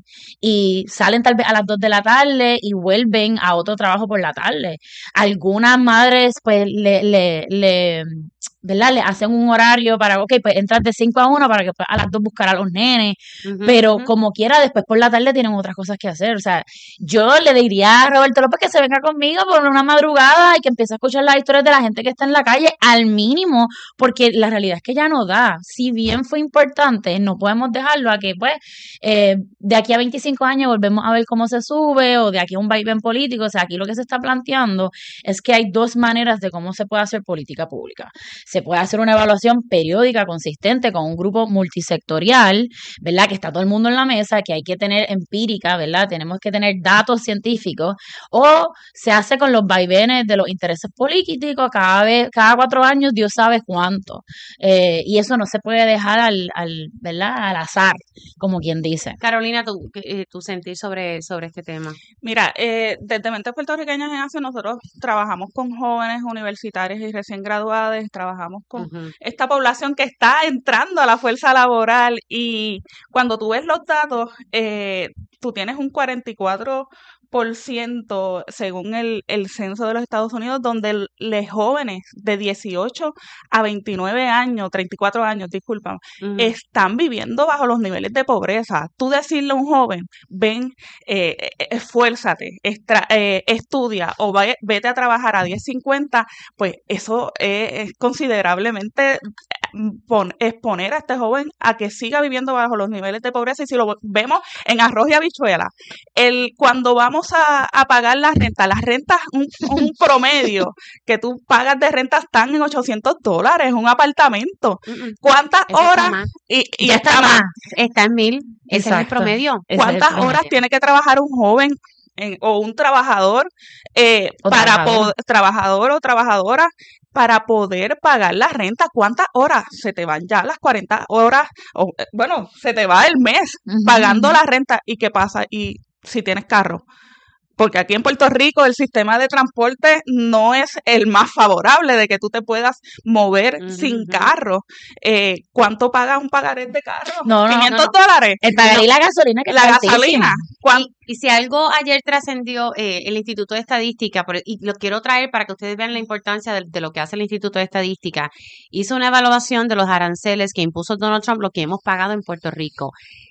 Y salen tal vez a las dos de la tarde y vuelven a otro trabajo por la tarde. Algunas madres, pues, le, le, le, ¿verdad? Le hacen un horario para, ok, pues entras de cinco a uno para que pues, a las dos buscar a los nenes. Ujú, Pero ujú. como quiera, después por la tarde tienen otras cosas que hacer. O sea, yo le diría a Roberto López que se venga conmigo por una madrugada y que empiece a escuchar las historias de la gente que está en la calle al mínimo, porque la realidad es que ya no da. Si bien fue importante, no podemos dejarlo a que, pues, eh, de aquí a veinticinco años volvemos a ver cómo se sube o de aquí a un vaivén político. O sea, aquí lo que se está planteando es que hay dos maneras de cómo se puede hacer política pública. Se puede hacer una evaluación periódica, consistente, con un grupo multisectorial, ¿verdad? Que está todo el mundo en la mesa, que hay que tener empírica, ¿verdad? Tenemos que tener datos científicos, o se hace con los vaivenes de los intereses políticos, cada vez, cada cuatro años, Dios sabe cuánto. Eh, y eso no se puede dejar al, al, ¿verdad? Al azar, como quien dice. Carolina, tu, eh, tu sentir sobre, sobre este tema. Mira, eh, desde Mentes Puertorriqueñas en Acción nosotros trabajamos con jóvenes universitarios y recién graduados, trabajamos con Ujú. esta población que está entrando a la fuerza laboral y cuando tú ves los datos, eh, tú tienes un cuarenta y cuatro por ciento según el, el censo de los Estados Unidos, donde los jóvenes de dieciocho a veintinueve años, treinta y cuatro años, disculpa, Ujú. están viviendo bajo los niveles de pobreza. Tú decirle a un joven, ven, eh, eh, esfuérzate, extra- eh, estudia o vaya- vete a trabajar a diez cincuenta, pues eso es, es considerablemente mm, pon- exponer a este joven a que siga viviendo bajo los niveles de pobreza. Y si lo vemos en arroz y habichuela, el, cuando vamos a, a pagar la renta, las rentas, un, un promedio que tú pagas de renta están en ochocientos dólares, un apartamento. Mm, mm. ¿Cuántas Eso está horas? más. Y, y Ya está está más. más. Está en mil. Ese es el Exacto. promedio. Ese es el ¿Cuántas promedio. horas tiene que trabajar un joven en- o un trabajador eh, O para trabajadora. poder, trabajador o trabajadora para poder pagar la renta? ¿Cuántas horas? Se te van ya las cuarenta horas, o eh, bueno, se te va el mes Ujú, pagando ujú. la renta. ¿Y qué pasa? Y si tienes carro. Porque aquí en Puerto Rico el sistema de transporte no es el más favorable de que tú te puedas mover Ujú, sin ujú. carro. Eh, ¿cuánto paga un pagaré de carro? No, no, no, ¿quinientos no. dólares? El pagar y la gasolina que La está altísima. gasolina. ¿Cuán- Y, y si algo ayer trascendió eh, el Instituto de Estadística, por- y lo quiero traer para que ustedes vean la importancia de, de lo que hace el Instituto de Estadística, hizo una evaluación de los aranceles que impuso Donald Trump, lo que hemos pagado en Puerto Rico.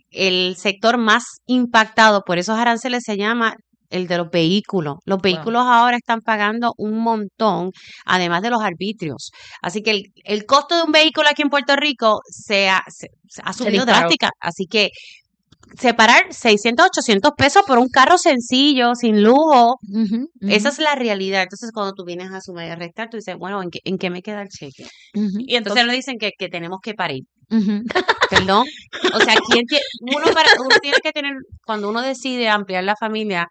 El sector más impactado por esos aranceles se llama el de los vehículos. Los vehículos ahora están pagando un montón, además de los arbitrios. Así que el, el costo de un vehículo aquí en Puerto Rico se ha, se- se ha Se subido disparó. drástica. Así que separar seiscientos, ochocientos pesos por un carro sencillo, sin lujo, Ujú, esa ujú, es la realidad. Entonces, cuando tú vienes a sumar y a restar, tú dices, bueno, ¿en qué, en qué me queda el cheque? ujú, Y Entonces entonces, nos dicen que, que tenemos que parir. ujú. Perdón. O sea, ¿quién tie- uno, para, uno tiene que tener, cuando uno decide ampliar la familia,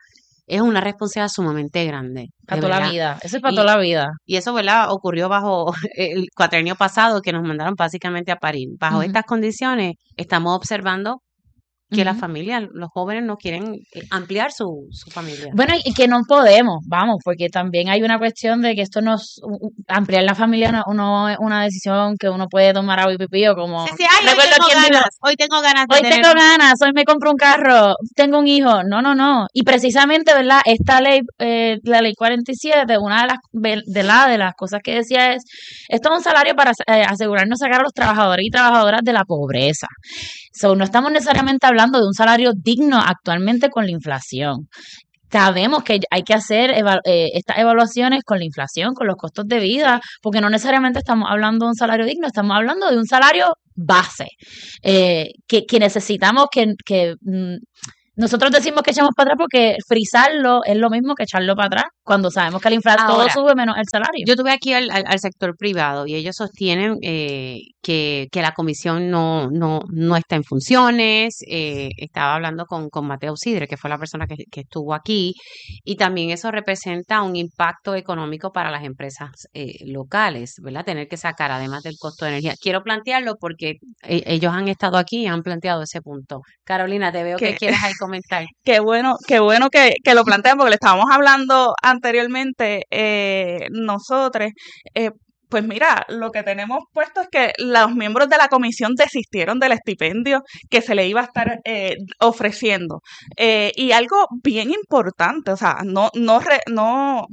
es una responsabilidad sumamente grande. Para de toda la verdad. vida. Eso es para Y, toda la vida. y eso, ¿verdad? Ocurrió bajo el cuatrenio pasado que nos mandaron básicamente a parir. Bajo Ujú, estas condiciones estamos observando que las ujú. familias, los jóvenes no quieren eh, ampliar su, su familia. Bueno, y que no podemos, vamos, porque también hay una cuestión de que esto nos, u- u- ampliar la familia no, no es una decisión que uno puede tomar a pipío, como, Sí, sí, ay, hoy recuerdo tengo quien dijo, ganas, hoy tengo ganas de hoy tener. tengo ganas, hoy me compro un carro, tengo un hijo. No, no, no. Y precisamente, ¿verdad? Esta ley, eh, la ley cuarenta y siete, una de las, ve- de, la, de las cosas que decía es, esto es un salario para eh, asegurarnos sacar a los trabajadores y trabajadoras de la pobreza. So, no estamos necesariamente hablando de un salario digno actualmente con la inflación. Sabemos que hay que hacer eva- eh, estas evaluaciones con la inflación, con los costos de vida, porque no necesariamente estamos hablando de un salario digno, estamos hablando de un salario base, eh, que, que necesitamos que, que mm, nosotros decimos que echamos para atrás porque frizarlo es lo mismo que echarlo para atrás, cuando sabemos que la inflación todo Ahora, sube menos el salario. yo tuve aquí al, al, al sector privado y ellos sostienen eh, que, que la comisión no, no, no está en funciones. Eh, estaba hablando con, con Mateo Sidre, que fue la persona que, que estuvo aquí, y también eso representa un impacto económico para las empresas eh, locales, ¿verdad? Tener que sacar, además del costo de energía. Quiero plantearlo porque eh, ellos han estado aquí y han planteado ese punto. Carolina, te veo que Que, quieres ahí comentar. qué bueno, qué bueno que, que lo plantean, porque le estábamos hablando anteriormente eh, nosotros. eh, pues mira, lo que tenemos puesto es que los miembros de la comisión desistieron del estipendio que se le iba a estar eh, ofreciendo. Eh, y algo bien importante, o sea, no, no, re- no,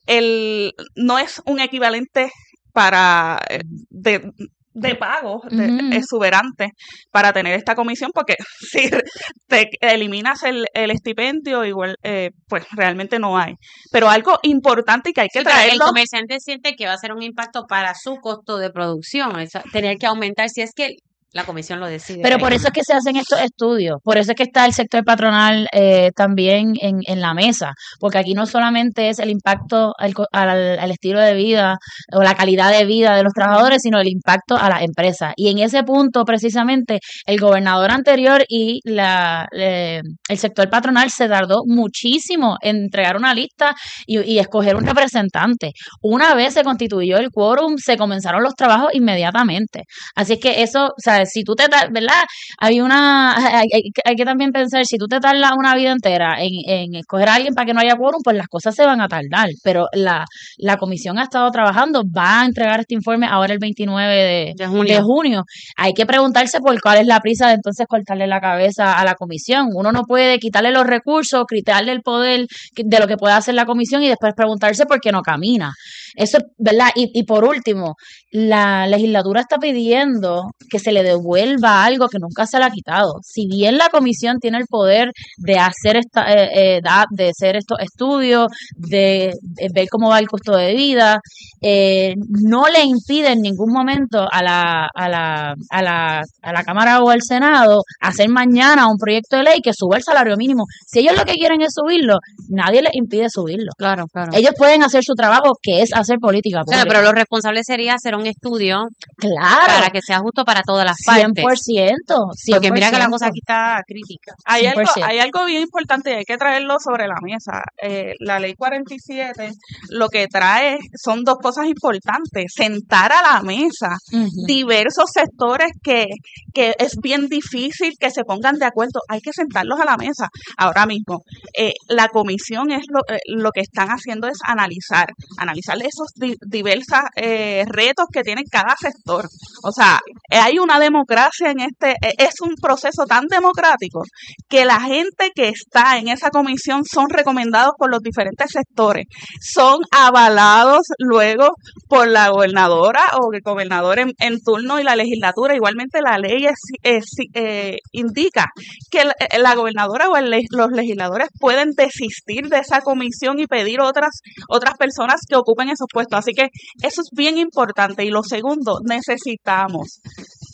el, no es un equivalente para eh, de, de pago de, Ujú. exuberante para tener esta comisión, porque si te eliminas el, el estipendio, igual, eh, pues realmente no hay. Pero algo importante y que hay que Sí, pero el traerlo. comerciante siente que va a ser un impacto para su costo de producción, esa- tener que aumentar si es que la comisión lo decide. Pero ahí. por eso es que se hacen estos estudios, por eso es que está el sector patronal eh, también en, en la mesa, porque aquí no solamente es el impacto al, co- al, al estilo de vida o la calidad de vida de los trabajadores, sino el impacto a las empresas. Y en ese punto, precisamente, el gobernador anterior y la, eh, el sector patronal se tardó muchísimo en entregar una lista y, y escoger un representante. Una vez se constituyó el quórum, se comenzaron los trabajos inmediatamente. Así es que eso, o sea, si tú te, tar- ¿verdad? Hay una, hay, hay que hay que también pensar, si tú te tardas una vida entera en, en escoger a alguien para que no haya quórum, pues las cosas se van a tardar. Pero la, la comisión ha estado trabajando, va a entregar este informe ahora el veintinueve de, De de junio. junio. Hay que preguntarse por cuál es la prisa de entonces cortarle la cabeza a la comisión. Uno no puede quitarle los recursos, quitarle el poder que- de lo que puede hacer la comisión y después preguntarse por qué no camina. Eso es, ¿verdad? Y, y por último, la legislatura está pidiendo que se le devuelva algo que nunca se le ha quitado. Si bien la comisión tiene el poder de hacer esta, eh, eh, da- de hacer estos estudios, de, de ver cómo va el costo de vida, eh, no le impide en ningún momento a la, a la, a la, a la Cámara o al Senado hacer mañana un proyecto de ley que suba el salario mínimo. Si ellos lo que quieren es subirlo, nadie les impide subirlo. Claro, claro. Ellos pueden hacer su trabajo, que es hacer política Claro, pública. pero lo responsable sería hacer un estudio Claro, para que sea justo para todas las cien partes. por ciento, Porque mira que la cien por ciento. cosa aquí está crítica. Hay algo, cien por ciento. hay algo bien importante y hay que traerlo sobre la mesa. Eh, la ley cuarenta y siete lo que trae son dos cosas importantes. Sentar a la mesa Ujú. diversos sectores que, que es bien difícil que se pongan de acuerdo. Hay que sentarlos a la mesa ahora mismo. Eh, la comisión es lo, eh, lo que están haciendo es analizar, analizar esos di- diversos eh, retos que tiene cada sector. O sea, eh, hay una democracia en este, eh, es un proceso tan democrático que la gente que está en esa comisión son recomendados por los diferentes sectores, son avalados luego por la gobernadora o el gobernador en, en turno y la legislatura. Igualmente la ley es- es- eh, indica que la, eh, la gobernadora o el le- los legisladores pueden desistir de esa comisión y pedir otras, otras personas que ocupen esos puestos. Así que eso es bien importante. Y lo segundo, necesitamos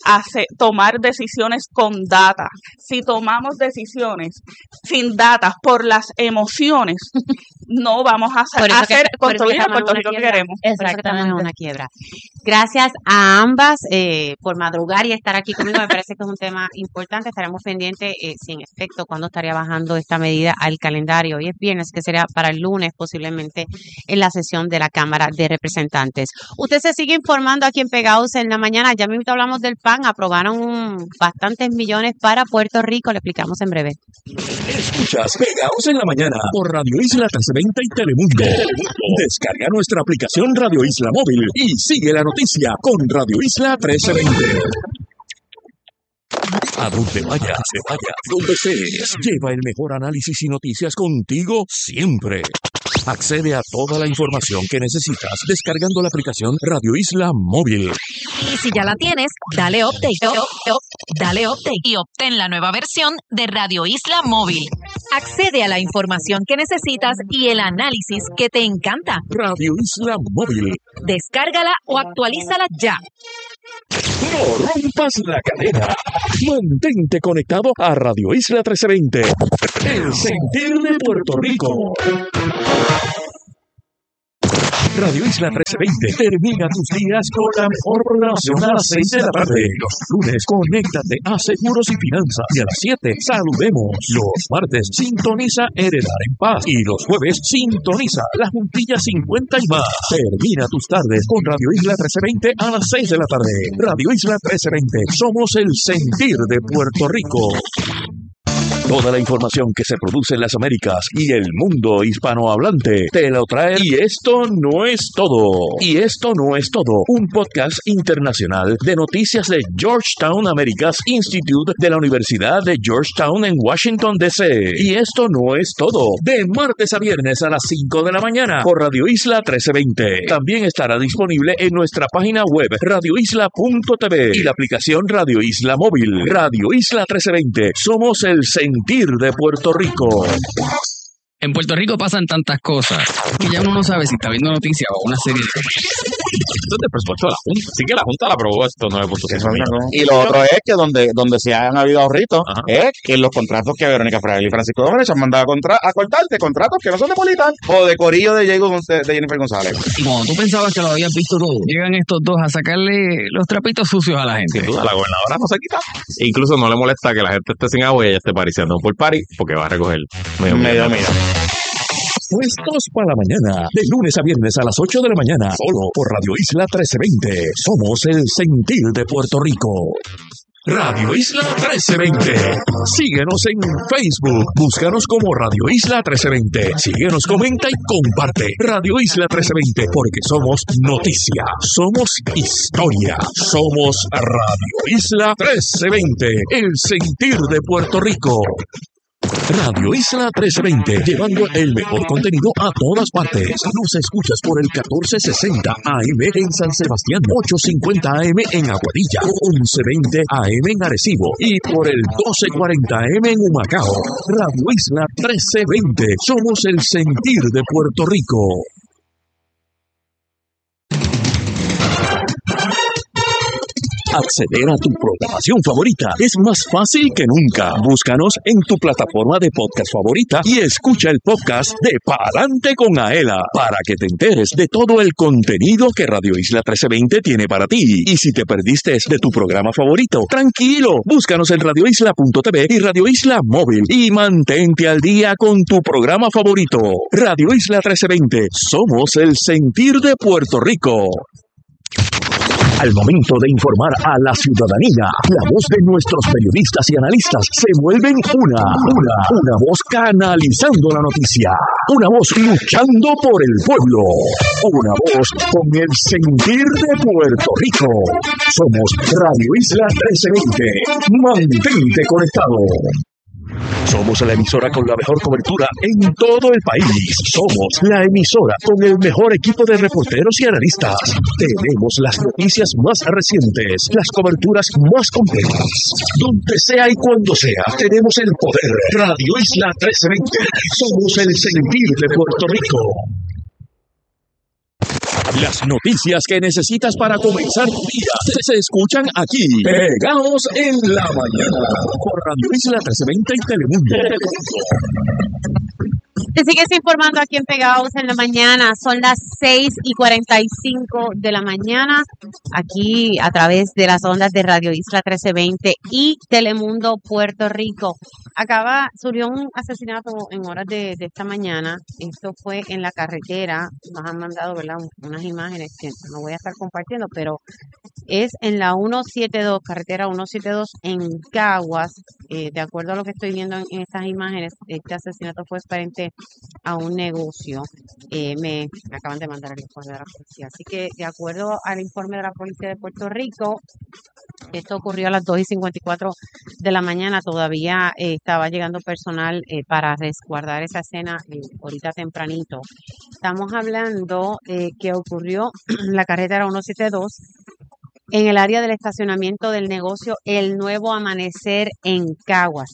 hace, tomar decisiones con data. Si tomamos decisiones sin data por las emociones, no vamos a hacer, hacer construir el Puerto Rico que queremos. Exactamente. Una quiebra. Gracias a ambas eh, por madrugar y estar aquí conmigo. Me parece que es un tema importante. Estaremos pendientes eh, si en efecto cuándo estaría bajando esta medida al calendario. Hoy es viernes, que sería para el lunes posiblemente en la sesión de la Cámara de Representantes. Usted se sigue informando aquí en Pegados en la Mañana. Ya mismo hablamos del P A N. Aprobaron un, bastantes millones para Puerto Rico. Le explicamos en breve. Escuchas Pegados en la Mañana por Radio Isla trescientos veinte y Telemundo. Telemundo. Descarga nuestra aplicación Radio Isla Móvil y sigue la noticia con Radio Isla trescientos veinte. A donde vayas, te vayas, donde estés, lleva el mejor análisis y noticias contigo siempre. Accede a toda la información que necesitas descargando la aplicación Radio Isla Móvil. Y si ya la tienes, dale update, dale update y obtén la nueva versión de Radio Isla Móvil. Accede a la información que necesitas y el análisis que te encanta. Radio Isla Móvil. Descárgala o actualízala ya. No rompas la cadena. Mantente conectado a Radio Isla trescientos veinte. El sentir de Puerto Rico. Radio Isla trescientos veinte termina tus días con la mejor programación a las seis de la tarde. Los lunes, conéctate a Seguros y Finanzas. Y a las siete, saludemos. Los martes, sintoniza Heredar en Paz. Y los jueves, sintoniza La Juntilla cincuenta y más. Termina tus tardes con Radio Isla trescientos veinte a las seis de la tarde. Radio Isla trescientos veinte. Somos el sentir de Puerto Rico. Toda la información que se produce en las Américas y el mundo hispanohablante te lo trae. Y esto no es todo. Y esto no es todo. Un podcast internacional de noticias de Georgetown Americas Institute de la Universidad de Georgetown en Washington, D C Y esto no es todo. De martes a viernes a las cinco de la mañana por Radio Isla trescientos veinte. También estará disponible en nuestra página web radio isla punto t v y la aplicación Radio Isla Móvil. Radio Isla trescientos veinte. Somos el sentir de Puerto Rico. En Puerto Rico pasan tantas cosas que ya uno no sabe si está viendo noticias o una serie. Esto es del presupuesto de la Junta. Así que la Junta la aprobó estos nueve punto cinco millones. Y lo otro es que donde, donde se han habido ahorritos es que los contratos que Verónica Fraile y Francisco Domínguez han mandado a, contra, a cortar de contratos que no son de Politan o de Corillo de, Diego, de Jennifer González. Y cuando tú pensabas que lo habías visto todo, llegan estos dos a sacarle los trapitos sucios a la gente. Sin duda, la gobernadora no se quita. E incluso no le molesta que la gente esté sin agua y ella esté pariciando por pari porque va a recoger medio medio millón. Puestos para la mañana, de lunes a viernes a las ocho de la mañana, solo por Radio Isla trescientos veinte. Somos el sentir de Puerto Rico. Radio Isla trescientos veinte. Síguenos en Facebook. Búscanos como Radio Isla trescientos veinte. Síguenos, comenta y comparte. Radio Isla trescientos veinte, porque somos noticia, somos historia, somos Radio Isla trescientos veinte. El sentir de Puerto Rico. Radio Isla trescientos veinte, llevando el mejor contenido a todas partes. Nos escuchas por el catorce sesenta A M en San Sebastián, ochocientos cincuenta A M en Aguadilla, once veinte A M en Arecibo y por el doce cuarenta A M en Humacao. Radio Isla trescientos veinte, somos el sentir de Puerto Rico. Acceder a tu programación favorita es más fácil que nunca. Búscanos en tu plataforma de podcast favorita y escucha el podcast de Pa'lante con Aela para que te enteres de todo el contenido que Radio Isla trescientos veinte tiene para ti. Y si te perdiste de tu programa favorito, tranquilo, búscanos en radio isla punto t v y Radio Isla Móvil y mantente al día con tu programa favorito. Radio Isla trescientos veinte, somos el sentir de Puerto Rico. Al momento de informar a la ciudadanía, la voz de nuestros periodistas y analistas se vuelven una, una, una voz canalizando la noticia, una voz luchando por el pueblo, una voz con el sentir de Puerto Rico. Somos Radio Isla trescientos veinte. Mantente conectado. Somos la emisora con la mejor cobertura en todo el país. Somos la emisora con el mejor equipo de reporteros y analistas. Tenemos las noticias más recientes, las coberturas más completas. Donde sea y cuando sea, tenemos el poder. Radio Isla trescientos veinte. Somos el sentir de Puerto Rico. Las noticias que necesitas para comenzar tu día se, se escuchan aquí, pegados en la mañana, por Radio Isla trescientos veinte y Telemundo. Te sigues informando aquí en Pegados en la mañana. Son las seis y cuarenta y cinco de la mañana, aquí a través de las ondas de Radio Isla trece veinte y Telemundo Puerto Rico. Acaba, surgió un asesinato en horas de, de esta mañana. Esto fue en la carretera. Nos han mandado, ¿verdad?, unas imágenes que no voy a estar compartiendo, pero es en la ciento setenta y dos, carretera ciento setenta y dos en Caguas. Eh, de acuerdo a lo que estoy viendo en, en estas imágenes, este asesinato fue frente a un negocio. Eh, me, me acaban de mandar el informe de la policía. Así que, de acuerdo al informe de la Policía de Puerto Rico, esto ocurrió a las dos y cincuenta y cuatro de la mañana. Todavía eh, estaba llegando personal eh, para resguardar esa escena eh, ahorita tempranito. Estamos hablando eh, que ocurrió en la carretera ciento setenta y dos en el área del estacionamiento del negocio El Nuevo Amanecer en Caguas.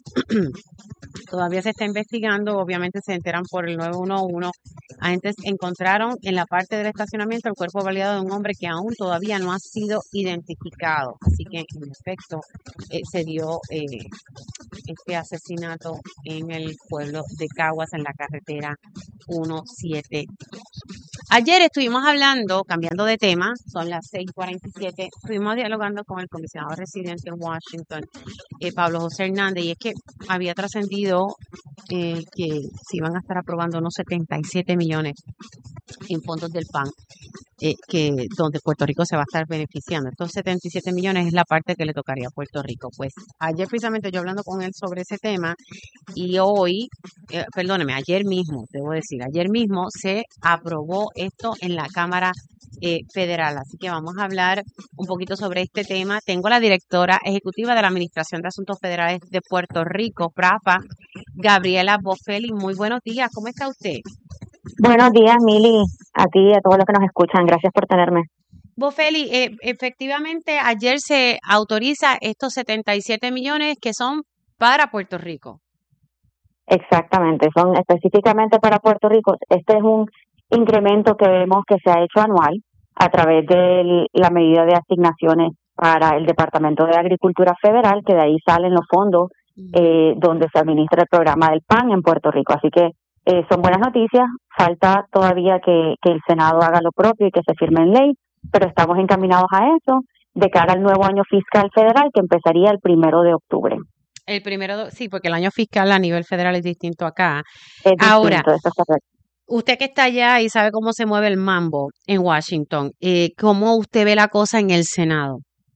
Todavía se está investigando, obviamente se enteran por el nueve uno uno. Agentes encontraron en la parte del estacionamiento el cuerpo baleado de un hombre que aún todavía no ha sido identificado. Así que, en efecto, eh, se dio eh, este asesinato en el pueblo de Caguas, en la carretera ciento setenta y dos. Ayer estuvimos hablando, cambiando de tema, son las seis cuarenta y siete, estuvimos dialogando con el comisionado residente en Washington, eh, Pablo José Hernández, y es que había trascendido eh, que se iban a estar aprobando unos setenta y siete millones en fondos del P A N, eh, que donde Puerto Rico se va a estar beneficiando. Estos setenta y siete millones es la parte que le tocaría a Puerto Rico. Pues ayer precisamente yo hablando con él sobre ese tema, y hoy, eh, perdóneme, ayer mismo, debo decir, ayer mismo se aprobó esto en la Cámara eh, Federal. Así que vamos a hablar un poquito sobre este tema. Tengo a la directora ejecutiva de la Administración de Asuntos Federales de Puerto Rico, PRAFA, Gabriela Bofelli. Muy buenos días, ¿cómo está usted? Buenos días, Mili, a ti y a todos los que nos escuchan. Gracias por tenerme. Bofelli, eh, efectivamente ayer se autoriza estos setenta y siete millones que son para Puerto Rico. Exactamente, son específicamente para Puerto Rico. Este es un incremento que vemos que se ha hecho anual a través de la medida de asignaciones para el Departamento de Agricultura Federal, que de ahí salen los fondos eh, donde se administra el programa del P A N en Puerto Rico. Así que eh, son buenas noticias. Falta todavía que, que el Senado haga lo propio y que se firme en ley, pero estamos encaminados a eso de cara al nuevo año fiscal federal que empezaría el primero de octubre. El primero, sí, porque el año fiscal a nivel federal es distinto acá. Es distinto, Ahora, eso es correcto. usted que está allá y sabe cómo se mueve el mambo en Washington, eh, ¿cómo usted ve la cosa en el Senado?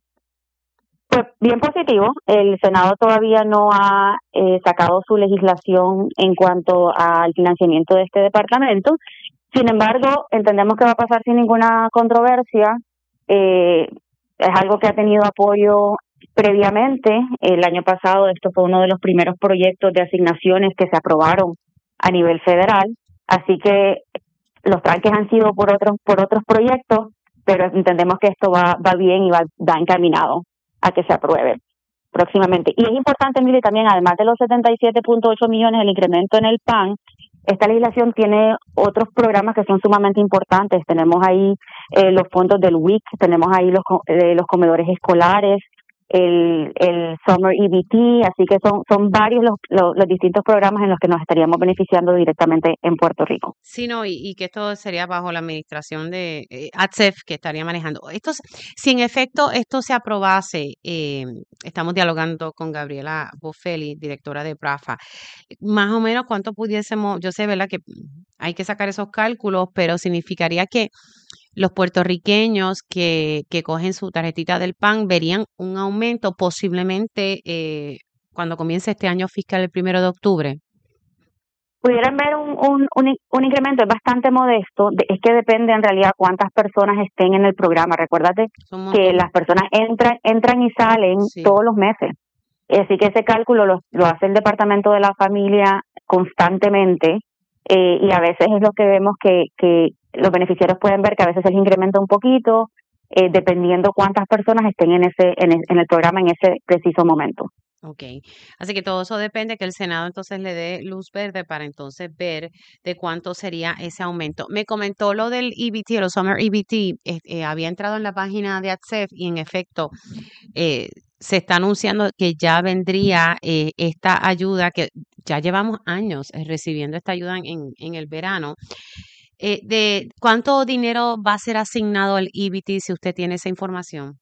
Pues bien positivo. El Senado todavía no ha eh, sacado su legislación en cuanto al financiamiento de este departamento. Sin embargo, entendemos que va a pasar sin ninguna controversia. Eh, es algo que ha tenido apoyo previamente. El año pasado esto fue uno de los primeros proyectos de asignaciones que se aprobaron a nivel federal. Así que los tranques han sido por otros por otros proyectos, pero entendemos que esto va va bien y va, va encaminado a que se apruebe próximamente. Y es importante, Mili, también, además de los setenta y siete punto ocho millones del incremento en el P A N, esta legislación tiene otros programas que son sumamente importantes. Tenemos ahí eh, los fondos del W I C, tenemos ahí los eh, los comedores escolares, el el Summer E B T, así que son son varios los, los, los distintos programas en los que nos estaríamos beneficiando directamente en Puerto Rico. Sí, no, y, y que esto sería bajo la administración de eh, A T S E F que estaría manejando. Estos, si en efecto esto se aprobase, eh, estamos dialogando con Gabriela Bofelli, directora de PRAFA, más o menos cuánto pudiésemos, yo sé, ¿verdad?, que hay que sacar esos cálculos, pero significaría que los puertorriqueños que, que cogen su tarjetita del P A N verían un aumento posiblemente eh, cuando comience este año fiscal el primero de octubre. Pudieran ver un, un, un, un incremento, es bastante modesto, es que depende en realidad cuántas personas estén en el programa. Recuérdate que las personas entran entran y salen sí. todos los meses. Así que ese cálculo lo, lo hace el Departamento de la Familia constantemente eh, y a veces es lo que vemos que, que los beneficiarios pueden ver que a veces se les incrementa un poquito, eh, dependiendo cuántas personas estén en ese en el, en el programa en ese preciso momento. Ok, así que todo eso depende que el Senado entonces le dé luz verde para entonces ver de cuánto sería ese aumento. Me comentó lo del E B T, los Summer E B T, eh, eh, había entrado en la página de A T S E F y en efecto eh, se está anunciando que ya vendría eh, esta ayuda, que ya llevamos años eh, recibiendo esta ayuda en, en el verano. Eh, de ¿cuánto dinero va a ser asignado al E B T si usted tiene esa información?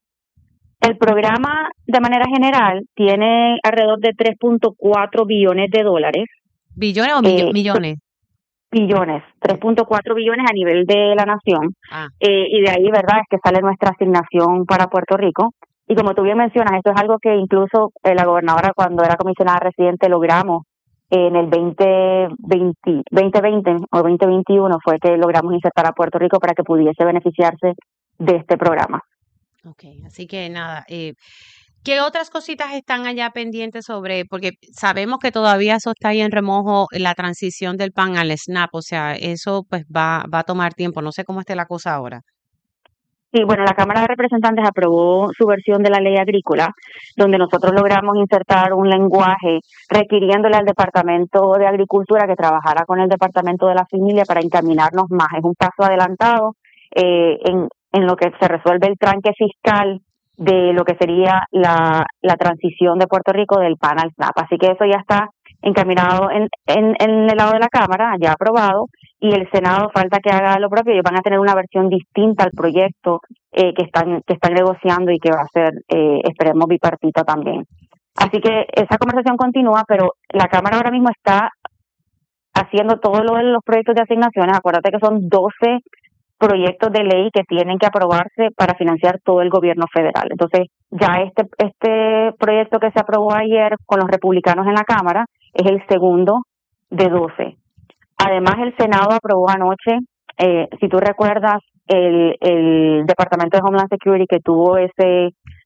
El programa, de manera general, tiene alrededor de tres punto cuatro billones de dólares. ¿Billones o millo- Eh, millones? Billones, tres punto cuatro billones a nivel de la nación. Ah. Eh, y de ahí, ¿verdad?, es que sale nuestra asignación para Puerto Rico. Y como tú bien mencionas, esto es algo que incluso eh, la gobernadora, cuando era comisionada residente, logramos en el veinte veinte, veinte veinte o veinte veintiuno, fue que logramos insertar a Puerto Rico para que pudiese beneficiarse de este programa. Ok, así que nada, eh, ¿qué otras cositas están allá pendientes sobre? Porque sabemos que todavía eso está ahí en remojo, la transición del P A N al SNAP, o sea, eso pues va, va a tomar tiempo, no sé cómo esté la cosa ahora. Sí, bueno, la Cámara de Representantes aprobó su versión de la ley agrícola, donde nosotros logramos insertar un lenguaje requiriéndole al Departamento de Agricultura que trabajara con el Departamento de la Familia para encaminarnos más. Es un paso adelantado eh, en, en lo que se resuelve el tranque fiscal de lo que sería la, la transición de Puerto Rico del P A N al SNAP. Así que eso ya está encaminado en, en, en el lado de la Cámara, ya aprobado, y el Senado falta que haga lo propio. Ellos van a tener una versión distinta al proyecto eh, que están que están negociando y que va a ser, eh, esperemos, bipartita también. Así que esa conversación continúa, pero la Cámara ahora mismo está haciendo todo lo de los proyectos de asignaciones. Acuérdate que son doce proyectos de ley que tienen que aprobarse para financiar todo el gobierno federal. Entonces, ya este este proyecto que se aprobó ayer con los republicanos en la Cámara es el segundo de doce. Además, el Senado aprobó anoche, eh, si tú recuerdas, el, el Departamento de Homeland Security que tuvo ese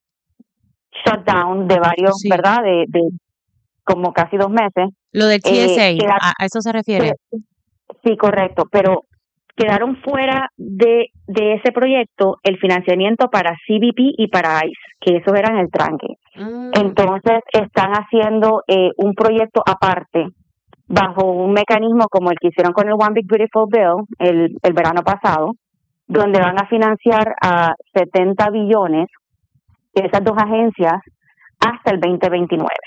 shutdown de varios, Sí. ¿verdad?, de, de como casi dos meses. Lo del T S A, Eh, queda- ¿a, a eso se refiere? Sí, correcto, pero quedaron fuera de, de ese proyecto el financiamiento para C B P y para ICE, que esos eran el tranque. Mm, Entonces, están haciendo eh, un proyecto aparte, bajo un mecanismo como el que hicieron con el One Big Beautiful Bill el, el verano pasado, donde van a financiar a setenta billones esas dos agencias hasta el veinte veintinueve.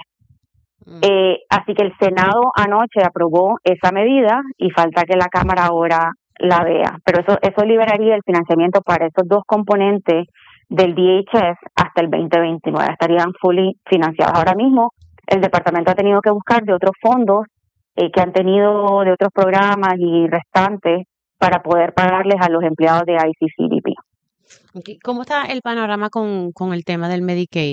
Eh, así que el Senado anoche aprobó esa medida y falta que la Cámara ahora la vea. Pero eso eso liberaría el financiamiento para esos dos componentes del D H S hasta el veinte veintinueve. Estarían fully financiados. Ahora mismo el departamento ha tenido que buscar de otros fondos eh, que han tenido de otros programas y restantes para poder pagarles a los empleados de ICE y C B P. ok. ¿Cómo está el panorama con, con el tema del Medicaid?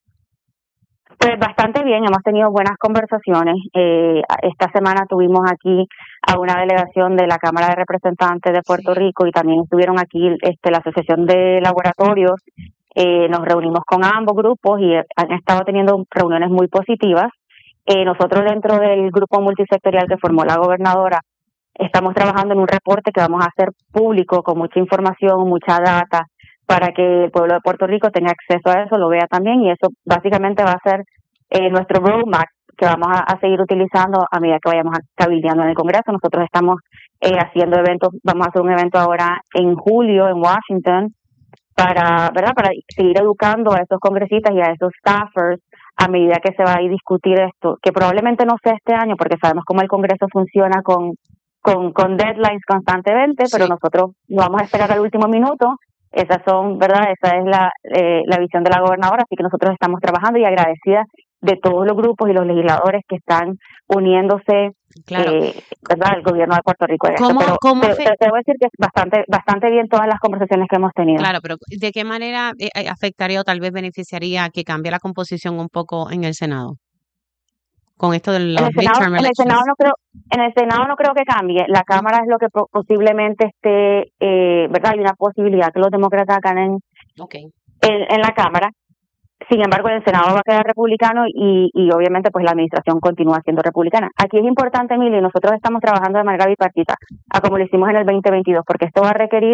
Pues bastante bien, hemos tenido buenas conversaciones. Eh, esta semana tuvimos aquí a una delegación de la Cámara de Representantes de Puerto Rico y también estuvieron aquí este, la Asociación de Laboratorios. Eh, nos reunimos con ambos grupos y han estado teniendo reuniones muy positivas. Eh, nosotros dentro del grupo multisectorial que formó la gobernadora estamos trabajando en un reporte que vamos a hacer público con mucha información, mucha data, para que el pueblo de Puerto Rico tenga acceso a eso, lo vea también, y eso básicamente va a ser eh, nuestro roadmap que vamos a, a seguir utilizando a medida que vayamos a cabildeando en el Congreso. Nosotros estamos eh, haciendo eventos, vamos a hacer un evento ahora en julio en Washington para, ¿verdad?, para seguir educando a esos congresistas y a esos staffers a medida que se va a ir discutir esto, que probablemente no sea este año porque sabemos cómo el Congreso funciona con con, con deadlines constantemente, pero nosotros no vamos a esperar al último minuto. Esas son, ¿verdad? Esa es la, eh, la visión de la gobernadora, así que nosotros estamos trabajando y agradecidas de todos los grupos y los legisladores que están uniéndose, Claro. eh, ¿verdad?, al gobierno de Puerto Rico. En esto. ¿Cómo- Pero cómo te, fe- te, te voy a decir que es bastante, bastante bien todas las conversaciones que hemos tenido. Claro, pero ¿de qué manera eh, eh, afectaría o tal vez beneficiaría que cambie la composición un poco en el Senado? Con esto de En los el Senado, midterm en el Senado elections. no creo, en el Senado no creo que cambie. La Cámara es lo que po- posiblemente esté, eh, ¿verdad? Hay una posibilidad que los demócratas ganen Ok. en, en la Cámara. Sin embargo, en el Senado va a quedar republicano y, y obviamente pues la administración continúa siendo republicana. Aquí es importante, Emilio, y nosotros estamos trabajando de manera bipartita, a como lo hicimos en el veinte veintidós, porque esto va a requerir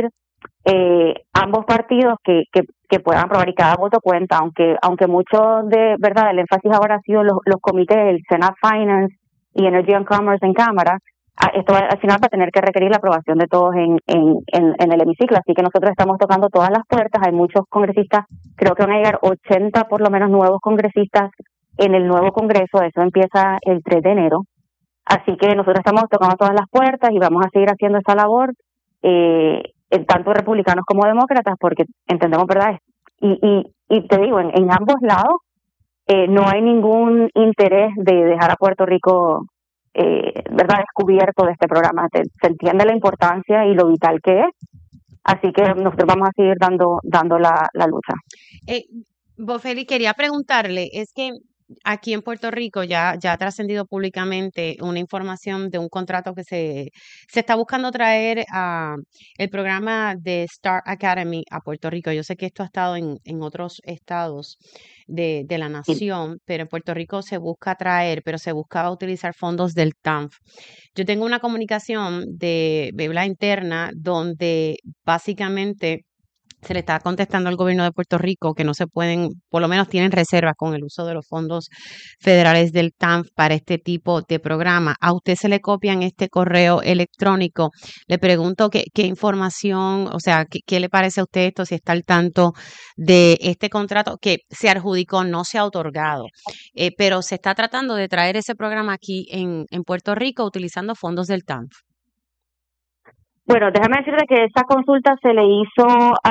eh, ambos partidos que, que, que puedan aprobar y cada voto cuenta, aunque aunque mucho de verdad el énfasis ahora ha sido los, los comités, el Senate Finance y Energy and Commerce en Cámara. Esto al final va a tener que requerir la aprobación de todos en, en, en, en el hemiciclo, así que nosotros estamos tocando todas las puertas. Hay muchos congresistas, creo que van a llegar ochenta por lo menos nuevos congresistas en el nuevo Congreso, eso empieza el tres de enero, así que nosotros estamos tocando todas las puertas y vamos a seguir haciendo esa labor, eh, tanto republicanos como demócratas, porque entendemos, ¿verdad? Y, y, y te digo, en, en ambos lados eh, no hay ningún interés de dejar a Puerto Rico Eh, verdad descubierto de este programa. Se, se entiende la importancia y lo vital que es, así que nosotros vamos a seguir dando dando la, la lucha. Eh, Bofeli, quería preguntarle, es que aquí en Puerto Rico ya, ya ha trascendido públicamente una información de un contrato que se, se está buscando traer a el programa de Star Academy a Puerto Rico. Yo sé que esto ha estado en, en otros estados de, de la nación, pero en Puerto Rico se busca traer, pero se buscaba utilizar fondos del T A N F. Yo tengo una comunicación de Bebla interna donde básicamente se le está contestando al gobierno de Puerto Rico que no se pueden, por lo menos tienen reservas con el uso de los fondos federales del T A N F para este tipo de programa. A usted se le copia en este correo electrónico. Le pregunto qué, qué información, o sea, qué, qué le parece a usted esto, si está al tanto de este contrato que se adjudicó, no se ha otorgado, eh, pero se está tratando de traer ese programa aquí en, en Puerto Rico utilizando fondos del T A N F. Bueno, déjame decirte que esa consulta se le hizo